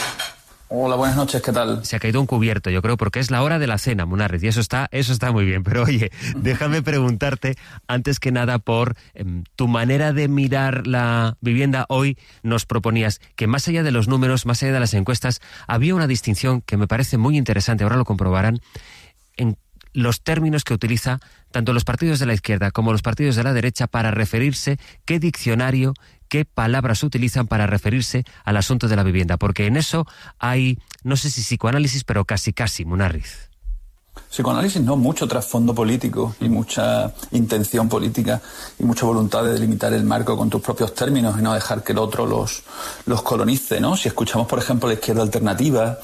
Hola, buenas noches, ¿qué tal? Se ha caído un cubierto, yo creo, porque es la hora de la cena, Munarriz, y eso está muy bien. Pero oye, déjame preguntarte, antes que nada, por tu manera de mirar la vivienda. Hoy nos proponías que más allá de los números, más allá de las encuestas, había una distinción que me parece muy interesante, ahora lo comprobarán, en los términos que utiliza tanto los partidos de la izquierda como los partidos de la derecha para referirse, qué diccionario, qué palabras utilizan para referirse al asunto de la vivienda, porque en eso hay, no sé si psicoanálisis, pero casi, Munarriz. Psicoanálisis no, mucho trasfondo político y mucha intención política y mucha voluntad de delimitar el marco con tus propios términos y no dejar que el otro los colonice, ¿no? Si escuchamos, por ejemplo, la izquierda alternativa,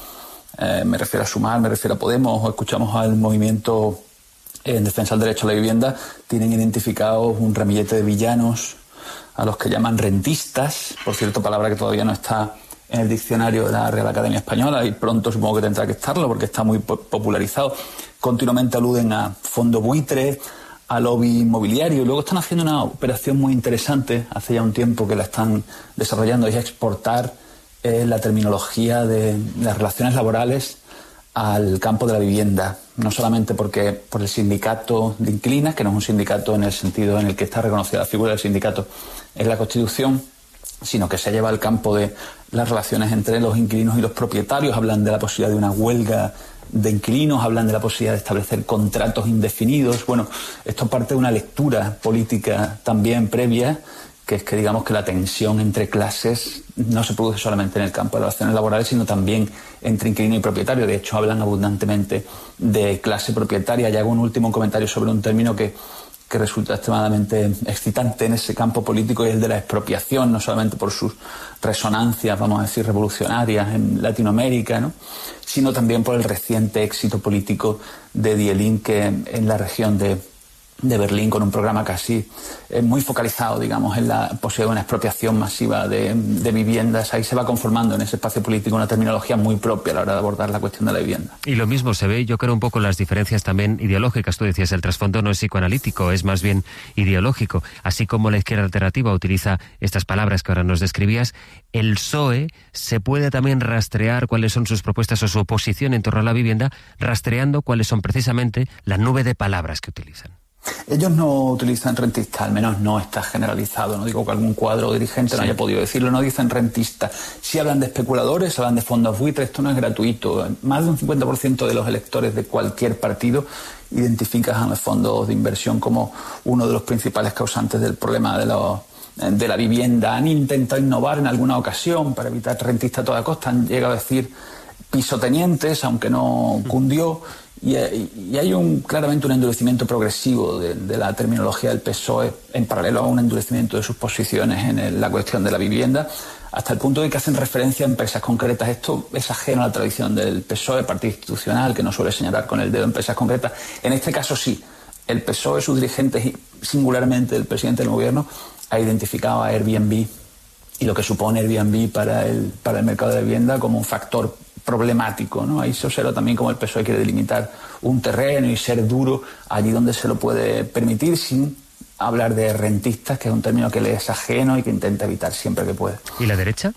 me refiero a Sumar, me refiero a Podemos, o escuchamos al movimiento en defensa del derecho a la vivienda, tienen identificados un ramillete de villanos a los que llaman rentistas, por cierto, palabra que todavía no está en el diccionario de la Real Academia Española y pronto supongo que tendrá que estarlo porque está muy popularizado. Continuamente aluden a fondo buitre, a lobby inmobiliario y luego están haciendo una operación muy interesante, hace ya un tiempo que la están desarrollando, es exportar la terminología de las relaciones laborales al campo de la vivienda, no solamente porque por el sindicato de inquilinas, que no es un sindicato en el sentido en el que está reconocida la figura del sindicato en la Constitución, sino que se lleva al campo de las relaciones entre los inquilinos y los propietarios, hablan de la posibilidad de una huelga de inquilinos, hablan de la posibilidad de establecer contratos indefinidos. Bueno, esto parte de una lectura política también previa, que es que digamos que la tensión entre clases no se produce solamente en el campo de las relaciones laborales, sino también entre inquilino y propietario. De hecho, hablan abundantemente de clase propietaria. Y hago un último comentario sobre un término que resulta extremadamente excitante en ese campo político, y es el de la expropiación, no solamente por sus resonancias, vamos a decir, revolucionarias en Latinoamérica, ¿no?, sino también por el reciente éxito político de Die Linke en la región de Berlín, con un programa casi muy focalizado, digamos, en la posibilidad de una expropiación masiva de viviendas. Ahí se va conformando en ese espacio político una terminología muy propia a la hora de abordar la cuestión de la vivienda. Y lo mismo se ve, yo creo, un poco las diferencias también ideológicas. Tú decías, el trasfondo no es psicoanalítico, es más bien ideológico. Así como la izquierda alternativa utiliza estas palabras que ahora nos describías, el PSOE se puede también rastrear cuáles son sus propuestas o su oposición en torno a la vivienda, rastreando cuáles son precisamente la nube de palabras que utilizan. Ellos no utilizan rentista, al menos no está generalizado. No digo que algún cuadro dirigente no haya podido decirlo, no dicen rentista. Sí hablan de especuladores, hablan de fondos buitre, esto no es gratuito. Más de un 50% de los electores de cualquier partido identifican a los fondos de inversión como uno de los principales causantes del problema de la vivienda. Han intentado innovar en alguna ocasión para evitar rentistas a toda costa, han llegado a decir pisotenientes, aunque no cundió. Y hay claramente un endurecimiento progresivo de la terminología del PSOE en paralelo a un endurecimiento de sus posiciones en la cuestión de la vivienda, hasta el punto de que hacen referencia a empresas concretas. Esto es ajeno a la tradición del PSOE, partido institucional, que no suele señalar con el dedo empresas concretas. En este caso sí, el PSOE, sus dirigentes y singularmente el presidente del gobierno, ha identificado a Airbnb y lo que supone Airbnb para el mercado de la vivienda como un factor problemático, ¿no? Ahí se observa también cómo el PSOE quiere delimitar un terreno y ser duro allí donde se lo puede permitir, sin hablar de rentistas, que es un término que le es ajeno y que intenta evitar siempre que puede. ¿Y la derecha?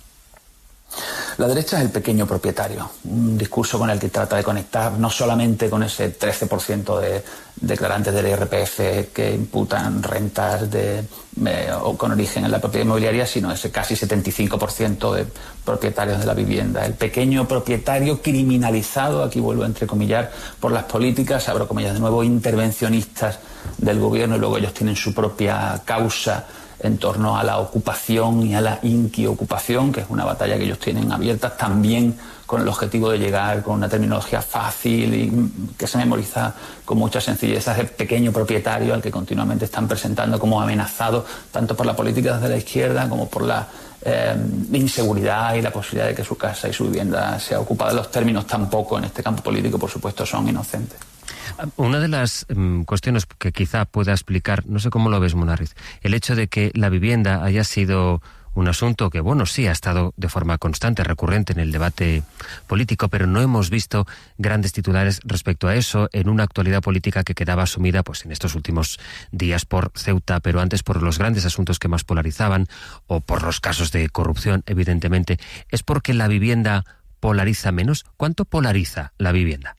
La derecha es el pequeño propietario, un discurso con el que trata de conectar no solamente con ese 13% de declarantes del IRPF que imputan rentas o con origen en la propiedad inmobiliaria, sino ese casi 75% de propietarios de la vivienda. El pequeño propietario criminalizado, aquí vuelvo a entrecomillar, por las políticas, abro comillas de nuevo, intervencionistas del gobierno, y luego ellos tienen su propia causa en torno a la ocupación y a la inquiocupación, que es una batalla que ellos tienen abierta, también con el objetivo de llegar con una terminología fácil y que se memoriza con mucha sencillez a ese pequeño propietario al que continuamente están presentando como amenazado, tanto por la política desde la izquierda como por la inseguridad y la posibilidad de que su casa y su vivienda sea ocupada. Los términos tampoco en este campo político, por supuesto, son inocentes. Una de las cuestiones que quizá pueda explicar, no sé cómo lo ves, Munarriz, el hecho de que la vivienda haya sido un asunto que, bueno, sí ha estado de forma constante, recurrente en el debate político, pero no hemos visto grandes titulares respecto a eso en una actualidad política que quedaba sumida pues en estos últimos días por Ceuta, pero antes por los grandes asuntos que más polarizaban o por los casos de corrupción, evidentemente. ¿Es porque la vivienda polariza menos? ¿Cuánto polariza la vivienda?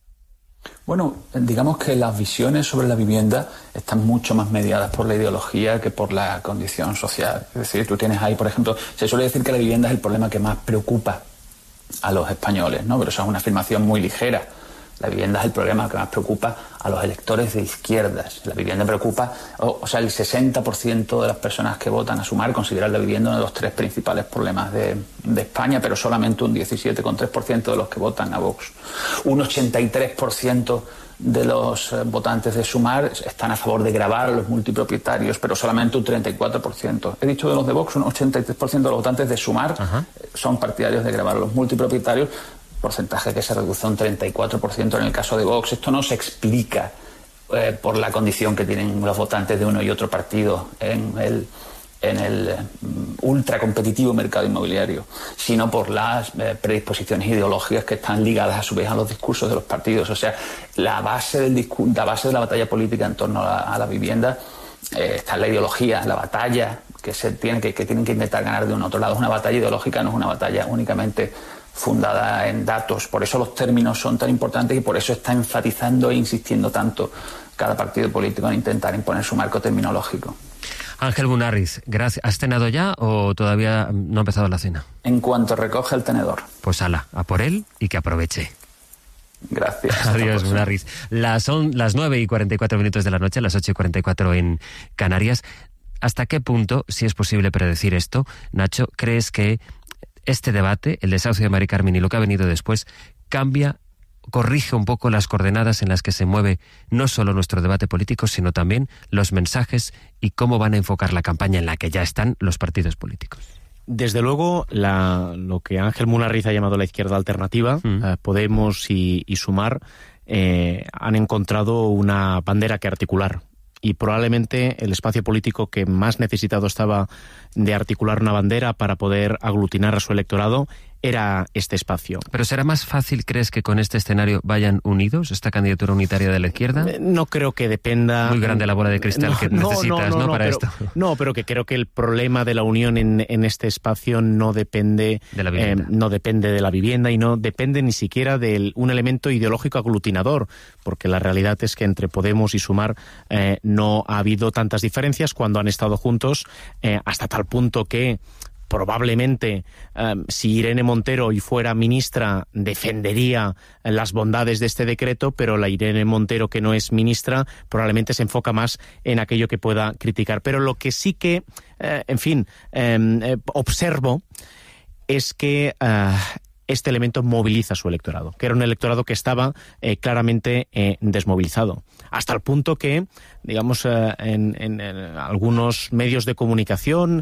Bueno, digamos que las visiones sobre la vivienda están mucho más mediadas por la ideología que por la condición social. Es decir, tú tienes ahí, por ejemplo, se suele decir que la vivienda es el problema que más preocupa a los españoles, ¿no? Pero eso es una afirmación muy ligera. La vivienda es el problema que más preocupa a los electores de izquierdas. La vivienda preocupa, o sea, el 60% de las personas que votan a Sumar consideran la vivienda uno de los tres principales problemas de España, pero solamente un 17,3% de los que votan a Vox. Un 83% de los votantes de Sumar están a favor de gravar a los multipropietarios, pero solamente un 34%. He dicho de los de Vox, un 83% de los votantes de Sumar son partidarios de gravar a los multipropietarios, porcentaje que se reduce a un 34% en el caso de Vox. Esto no se explica por la condición que tienen los votantes de uno y otro partido en el ultracompetitivo mercado inmobiliario, sino por las predisposiciones ideológicas que están ligadas a su vez a los discursos de los partidos. O sea, la base de la batalla política en torno a la vivienda está en la ideología, la batalla que tienen que intentar ganar de un otro lado. Es una batalla ideológica, no es una batalla únicamente fundada en datos. Por eso los términos son tan importantes y por eso está enfatizando e insistiendo tanto cada partido político en intentar imponer su marco terminológico. Ángel Munarriz, gracias. ¿Has cenado ya o todavía no ha empezado la cena? En cuanto recoge el tenedor. Pues ala, a por él y que aproveche. Gracias. Adiós, Munarriz. Son las 9:44 de la noche, las 8:44 en Canarias. ¿Hasta qué punto, si es posible predecir esto, Nacho, crees que este debate, el desahucio de Mari Carmen y lo que ha venido después, corrige un poco las coordenadas en las que se mueve no solo nuestro debate político, sino también los mensajes y cómo van a enfocar la campaña en la que ya están los partidos políticos? Desde luego, lo que Ángel Munarriz ha llamado la izquierda alternativa, Podemos y Sumar, han encontrado una bandera que articular. Y probablemente el espacio político que más necesitado estaba de articular una bandera para poder aglutinar a su electorado era este espacio. ¿Pero será más fácil, crees, que con este escenario vayan unidos, esta candidatura unitaria de la izquierda? No creo que dependa... Muy grande la bola de cristal que necesitas, ¿no? Para esto. No, pero que creo que el problema de la unión en este espacio no depende de la vivienda. No depende de la vivienda y no depende ni siquiera de un elemento ideológico aglutinador, porque la realidad es que entre Podemos y Sumar no ha habido tantas diferencias cuando han estado juntos, hasta tal punto que probablemente si Irene Montero hoy fuera ministra defendería las bondades de este decreto, pero la Irene Montero que no es ministra probablemente se enfoca más en aquello que pueda criticar. Pero lo que sí que, observo es que este elemento moviliza a su electorado, que era un electorado que estaba claramente desmovilizado, hasta el punto que, digamos, en algunos medios de comunicación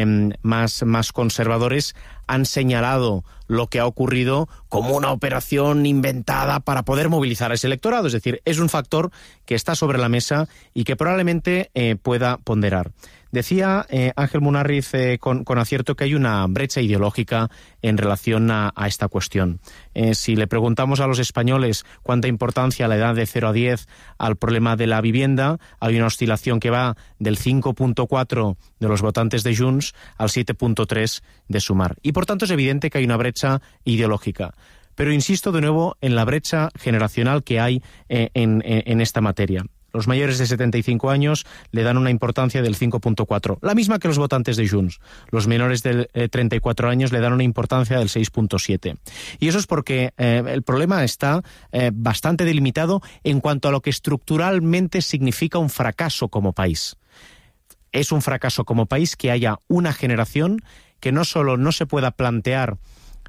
más conservadores han señalado lo que ha ocurrido como una operación inventada para poder movilizar a ese electorado. Es decir, es un factor que está sobre la mesa y que probablemente pueda ponderar. Decía Ángel Munarriz con acierto que hay una brecha ideológica en relación a esta cuestión. Si le preguntamos a los españoles cuánta importancia le dan de 0 a 10 al problema de la vivienda, hay una oscilación que va del 5.4 de los votantes de Junts al 7.3 de Sumar. Y por tanto es evidente que hay una brecha ideológica. Pero insisto de nuevo en la brecha generacional que hay en esta materia. Los mayores de 75 años le dan una importancia del 5.4, la misma que los votantes de Junts. Los menores de 34 años le dan una importancia del 6.7. Y eso es porque el problema está bastante delimitado en cuanto a lo que estructuralmente significa un fracaso como país. Es un fracaso como país que haya una generación que no solo no se pueda plantear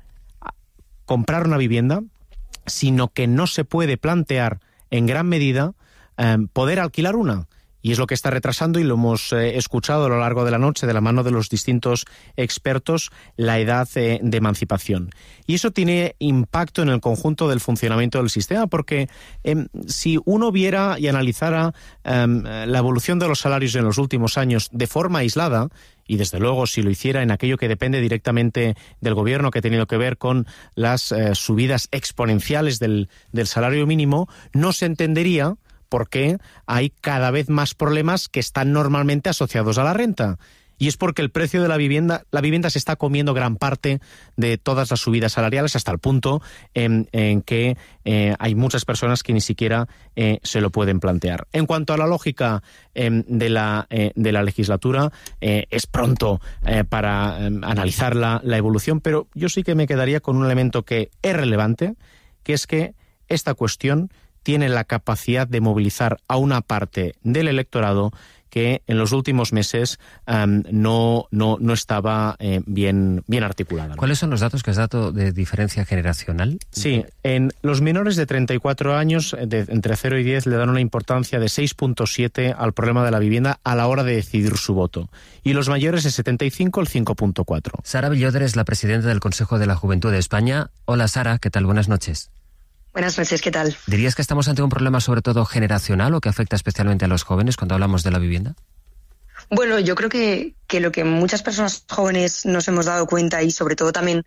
comprar una vivienda, sino que no se puede plantear en gran medida poder alquilar una. Y es lo que está retrasando, y lo hemos escuchado a lo largo de la noche de la mano de los distintos expertos, la edad de emancipación. Y eso tiene impacto en el conjunto del funcionamiento del sistema, porque si uno viera y analizara la evolución de los salarios en los últimos años de forma aislada, y desde luego si lo hiciera en aquello que depende directamente del gobierno, que ha tenido que ver con las subidas exponenciales del salario mínimo, no se entendería por qué hay cada vez más problemas que están normalmente asociados a la renta. Y es porque el precio de la vivienda se está comiendo gran parte de todas las subidas salariales, hasta el punto en que hay muchas personas que ni siquiera se lo pueden plantear. En cuanto a la lógica de la legislatura, es pronto para analizar la evolución, pero yo sí que me quedaría con un elemento que es relevante, que es que esta cuestión tiene la capacidad de movilizar a una parte del electorado que en los últimos meses no estaba bien articulada, ¿no? ¿Cuáles son los datos que has dado de diferencia generacional? Sí, en los menores de 34 años, entre 0 y 10, le dan una importancia de 6.7 al problema de la vivienda a la hora de decidir su voto. Y los mayores de 75, el 5.4. Sara Bellóder es la presidenta del Consejo de la Juventud de España. Hola Sara, ¿qué tal? Buenas noches. Buenas noches, ¿qué tal? ¿Dirías que estamos ante un problema sobre todo generacional o que afecta especialmente a los jóvenes cuando hablamos de la vivienda? Bueno, yo creo que lo que muchas personas jóvenes nos hemos dado cuenta, y sobre todo también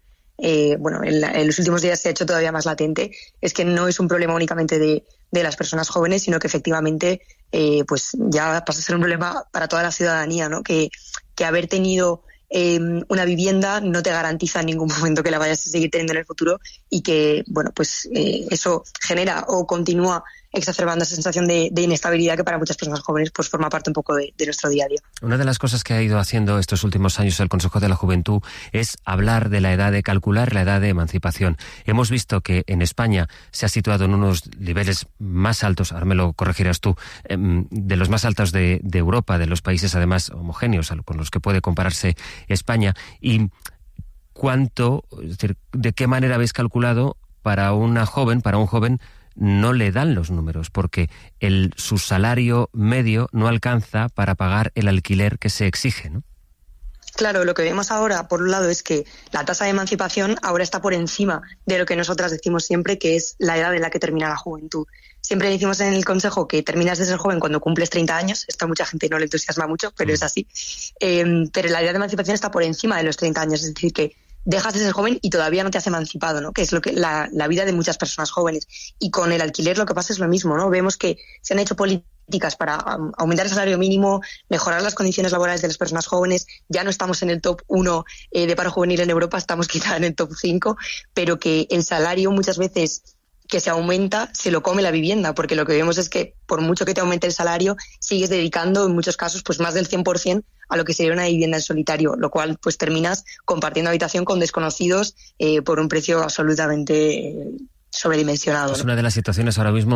en los últimos días se ha hecho todavía más latente, es que no es un problema únicamente de las personas jóvenes, sino que efectivamente pues ya pasa a ser un problema para toda la ciudadanía, ¿no? Que haber tenido una vivienda no te garantiza en ningún momento que la vayas a seguir teniendo en el futuro, y que eso genera o continúa exacerbando esa sensación de inestabilidad que para muchas personas jóvenes pues forma parte un poco de nuestro día a día. Una de las cosas que ha ido haciendo estos últimos años el Consejo de la Juventud es hablar de la edad de calcular, la edad de emancipación. Hemos visto que en España se ha situado en unos niveles más altos, ahora me lo corregirás tú, de los más altos de Europa, de los países además homogéneos con los que puede compararse España. Y cuánto, es decir, de qué manera habéis calculado para un joven no le dan los números, porque su salario medio no alcanza para pagar el alquiler que se exige, ¿no? Claro, lo que vemos ahora, por un lado, es que la tasa de emancipación ahora está por encima de lo que nosotras decimos siempre, que es la edad en la que termina la juventud. Siempre decimos en el Consejo que terminas de ser joven cuando cumples 30 años. Esto a mucha gente no le entusiasma mucho, pero es así. Pero la edad de emancipación está por encima de los 30 años, es decir, que dejas de ser joven y todavía no te has emancipado, ¿no? Que es lo que la vida de muchas personas jóvenes. Y con el alquiler lo que pasa es lo mismo, ¿no? Vemos que se han hecho políticas para aumentar el salario mínimo, mejorar las condiciones laborales de las personas jóvenes. Ya no estamos en el top 1 de paro juvenil en Europa, estamos quizá en el top 5, pero que el salario muchas veces que se aumenta, se lo come la vivienda, porque lo que vemos es que por mucho que te aumente el salario, sigues dedicando en muchos casos pues más del 100% a lo que sería una vivienda en solitario, lo cual pues terminas compartiendo habitación con desconocidos por un precio absolutamente sobredimensionado, ¿no? Es una de las situaciones ahora mismo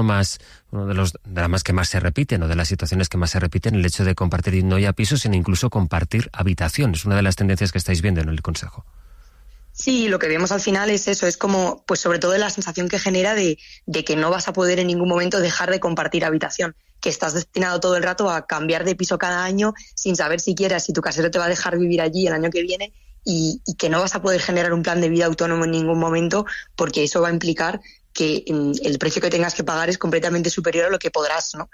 de las más que más se repiten, o de las situaciones que más se repiten, el hecho de compartir no ya pisos, sino incluso compartir habitación. Es una de las tendencias que estáis viendo en el Consejo. Sí, lo que vemos al final es eso, es como, pues sobre todo la sensación que genera de que no vas a poder en ningún momento dejar de compartir habitación, que estás destinado todo el rato a cambiar de piso cada año sin saber siquiera si tu casero te va a dejar vivir allí el año que viene y que no vas a poder generar un plan de vida autónomo en ningún momento, porque eso va a implicar que el precio que tengas que pagar es completamente superior a lo que podrás, ¿no?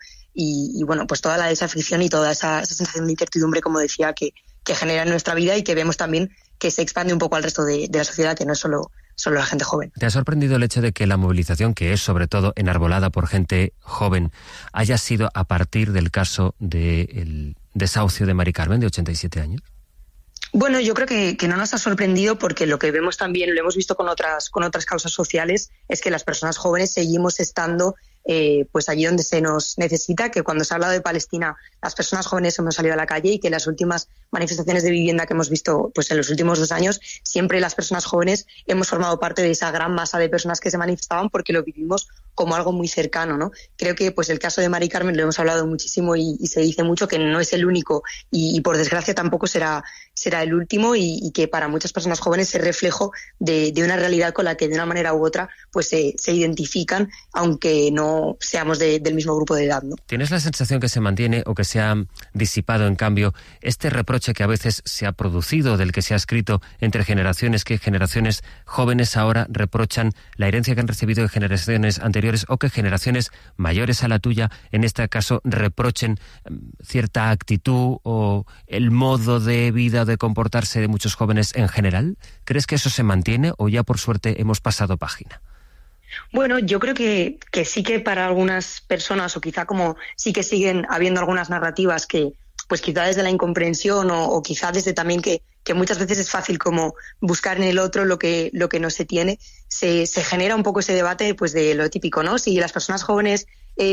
Y bueno, pues toda la desafección y toda esa sensación de incertidumbre, como decía, que genera en nuestra vida y que vemos también que se expande un poco al resto de la sociedad, que no es solo la gente joven. ¿Te ha sorprendido el hecho de que la movilización, que es sobre todo enarbolada por gente joven, haya sido a partir del caso del desahucio de Mari Carmen, de 87 años? Bueno, yo creo que no nos ha sorprendido, porque lo que vemos también, lo hemos visto con otras causas sociales, es que las personas jóvenes seguimos estando pues allí donde se nos necesita, que cuando se ha hablado de Palestina las personas jóvenes hemos salido a la calle y que las últimas manifestaciones de vivienda que hemos visto pues en los últimos 2 años, siempre las personas jóvenes hemos formado parte de esa gran masa de personas que se manifestaban porque lo vivimos como algo muy cercano, ¿no? Creo que pues el caso de Mari Carmen lo hemos hablado muchísimo y se dice mucho que no es el único y por desgracia tampoco será el último y que para muchas personas jóvenes es reflejo de una realidad con la que de una manera u otra pues se identifican, aunque no seamos del mismo grupo de edad, ¿no? ¿Tienes la sensación que se mantiene o que se ha disipado, en cambio, este reproche que a veces se ha producido, del que se ha escrito entre generaciones, que generaciones jóvenes ahora reprochan la herencia que han recibido de generaciones anteriores, o que generaciones mayores a la tuya, en este caso, reprochen cierta actitud o el modo de vida, de comportarse de muchos jóvenes en general? ¿Crees que eso se mantiene o ya por suerte hemos pasado página? Bueno, yo creo que sí, que para algunas personas, o quizá como sí que siguen habiendo algunas narrativas que pues quizá desde la incomprensión o quizá desde también que muchas veces es fácil como buscar en el otro lo que no se tiene, se genera un poco ese debate pues de lo típico, ¿no? Si las personas jóvenes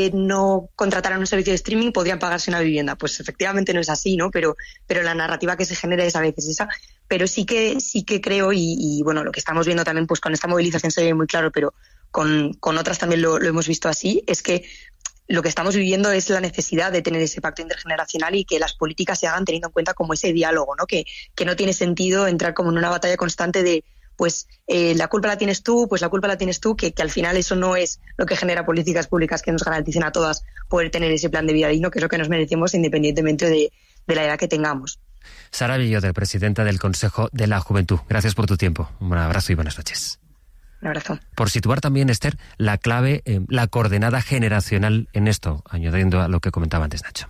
no contrataran un servicio de streaming, podrían pagarse una vivienda. Pues efectivamente no es así, ¿no? Pero la narrativa que se genera es a veces esa. Pero sí que creo, y bueno, lo que estamos viendo también pues con esta movilización se ve muy claro, pero con otras también lo hemos visto así, es que lo que estamos viviendo es la necesidad de tener ese pacto intergeneracional y que las políticas se hagan teniendo en cuenta como ese diálogo, ¿no? Que no tiene sentido entrar como en una batalla constante de pues la culpa la tienes tú, que al final eso no es lo que genera políticas públicas que nos garanticen a todas poder tener ese plan de vida digno, que es lo que nos merecemos independientemente de la edad que tengamos. Sara Villota, presidenta del Consejo de la Juventud, gracias por tu tiempo. Un abrazo y buenas noches. Un abrazo. Por situar también, Esther, la clave, la coordenada generacional en esto, añadiendo a lo que comentaba antes Nacho.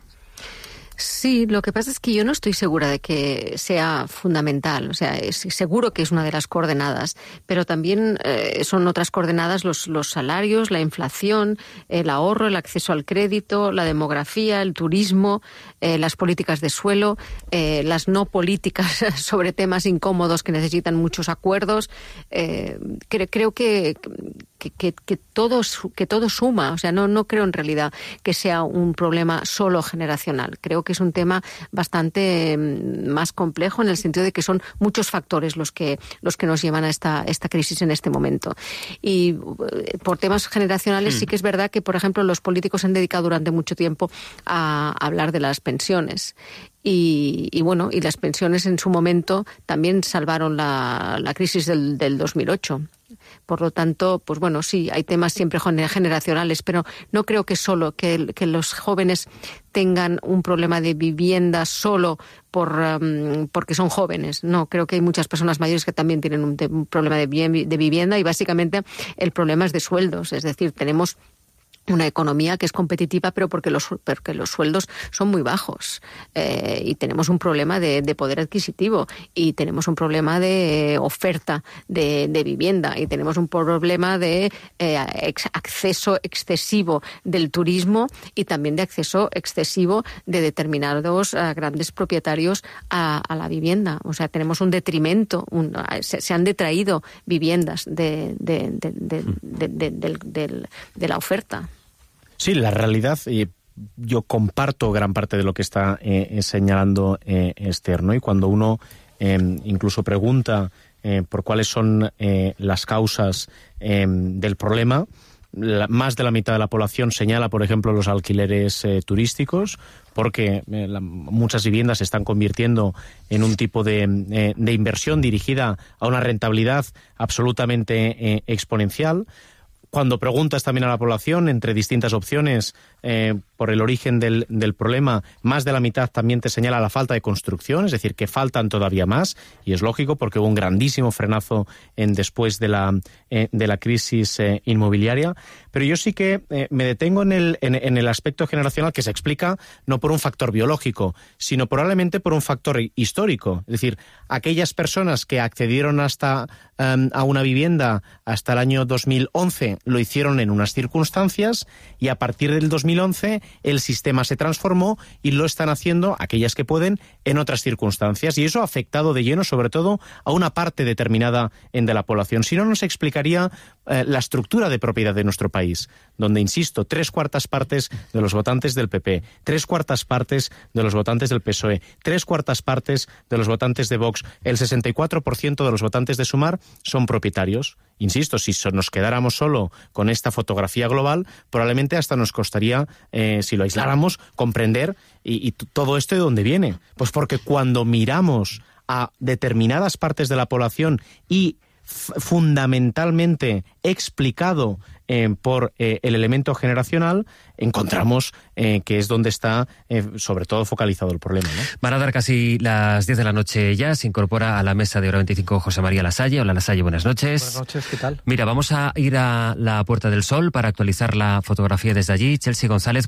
Sí, lo que pasa es que yo no estoy segura de que sea fundamental. O sea, seguro que es una de las coordenadas, pero también son otras coordenadas los salarios, la inflación, el ahorro, el acceso al crédito, la demografía, el turismo, las políticas de suelo, las no políticas sobre temas incómodos que necesitan muchos acuerdos. Creo que todo suma. O sea, no creo en realidad que sea un problema solo generacional. Creo que es un tema bastante más complejo, en el sentido de que son muchos factores los que nos llevan a esta crisis en este momento. Y por temas generacionales sí que es verdad que, por ejemplo, los políticos se han dedicado durante mucho tiempo a hablar de las pensiones. Y bueno, y las pensiones en su momento también salvaron la crisis del 2008. Por lo tanto, pues bueno, sí, hay temas siempre generacionales, pero no creo que solo que los jóvenes tengan un problema de vivienda solo porque son jóvenes. No, creo que hay muchas personas mayores que también tienen un problema de vivienda, y básicamente el problema es de sueldos. Es decir, tenemos una economía que es competitiva, pero porque los sueldos son muy bajos, y tenemos un problema de poder adquisitivo, y tenemos un problema de oferta de vivienda, y tenemos un problema de acceso excesivo del turismo, y también de acceso excesivo de determinados grandes propietarios a la vivienda. O sea, tenemos un detrimento, se han detraído viviendas de la oferta. Sí, la realidad, yo comparto gran parte de lo que está señalando Esther, ¿no? Y cuando uno incluso pregunta por cuáles son las causas del problema, más de la mitad de la población señala, por ejemplo, los alquileres turísticos, porque muchas viviendas se están convirtiendo en un tipo de inversión dirigida a una rentabilidad absolutamente exponencial. Cuando preguntas también a la población entre distintas opciones por el origen del problema, más de la mitad también te señala la falta de construcción, es decir, que faltan todavía más, y es lógico porque hubo un grandísimo frenazo después de la crisis inmobiliaria. Pero yo sí que me detengo en el aspecto generacional, que se explica no por un factor biológico, sino probablemente por un factor histórico. Es decir, aquellas personas que accedieron a una vivienda hasta el año 2011 lo hicieron en unas circunstancias, y a partir del 2011 el sistema se transformó y lo están haciendo aquellas que pueden en otras circunstancias, y eso ha afectado de lleno sobre todo a una parte determinada de la población. Si no, nos explicaría la estructura de propiedad de nuestro país, donde, insisto, 3/4 partes de los votantes del PP, 3/4 partes de los votantes del PSOE, 3/4 partes de los votantes de Vox, el 64% de los votantes de Sumar son propietarios. Insisto, si nos quedáramos solo con esta fotografía global, probablemente hasta nos costaría, si lo aisláramos, comprender y todo esto de dónde viene. Pues porque cuando miramos a determinadas partes de la población y fundamentalmente explicado por el elemento generacional, encontramos que es donde está sobre todo focalizado el problema, ¿no? Van a dar casi las 10 de la noche ya. Se incorpora a la mesa de Hora 25 José María Lasalle. Hola, Lasalle, buenas noches. Buenas noches, ¿qué tal? Mira, vamos a ir a la Puerta del Sol para actualizar la fotografía desde allí. Chelsea González.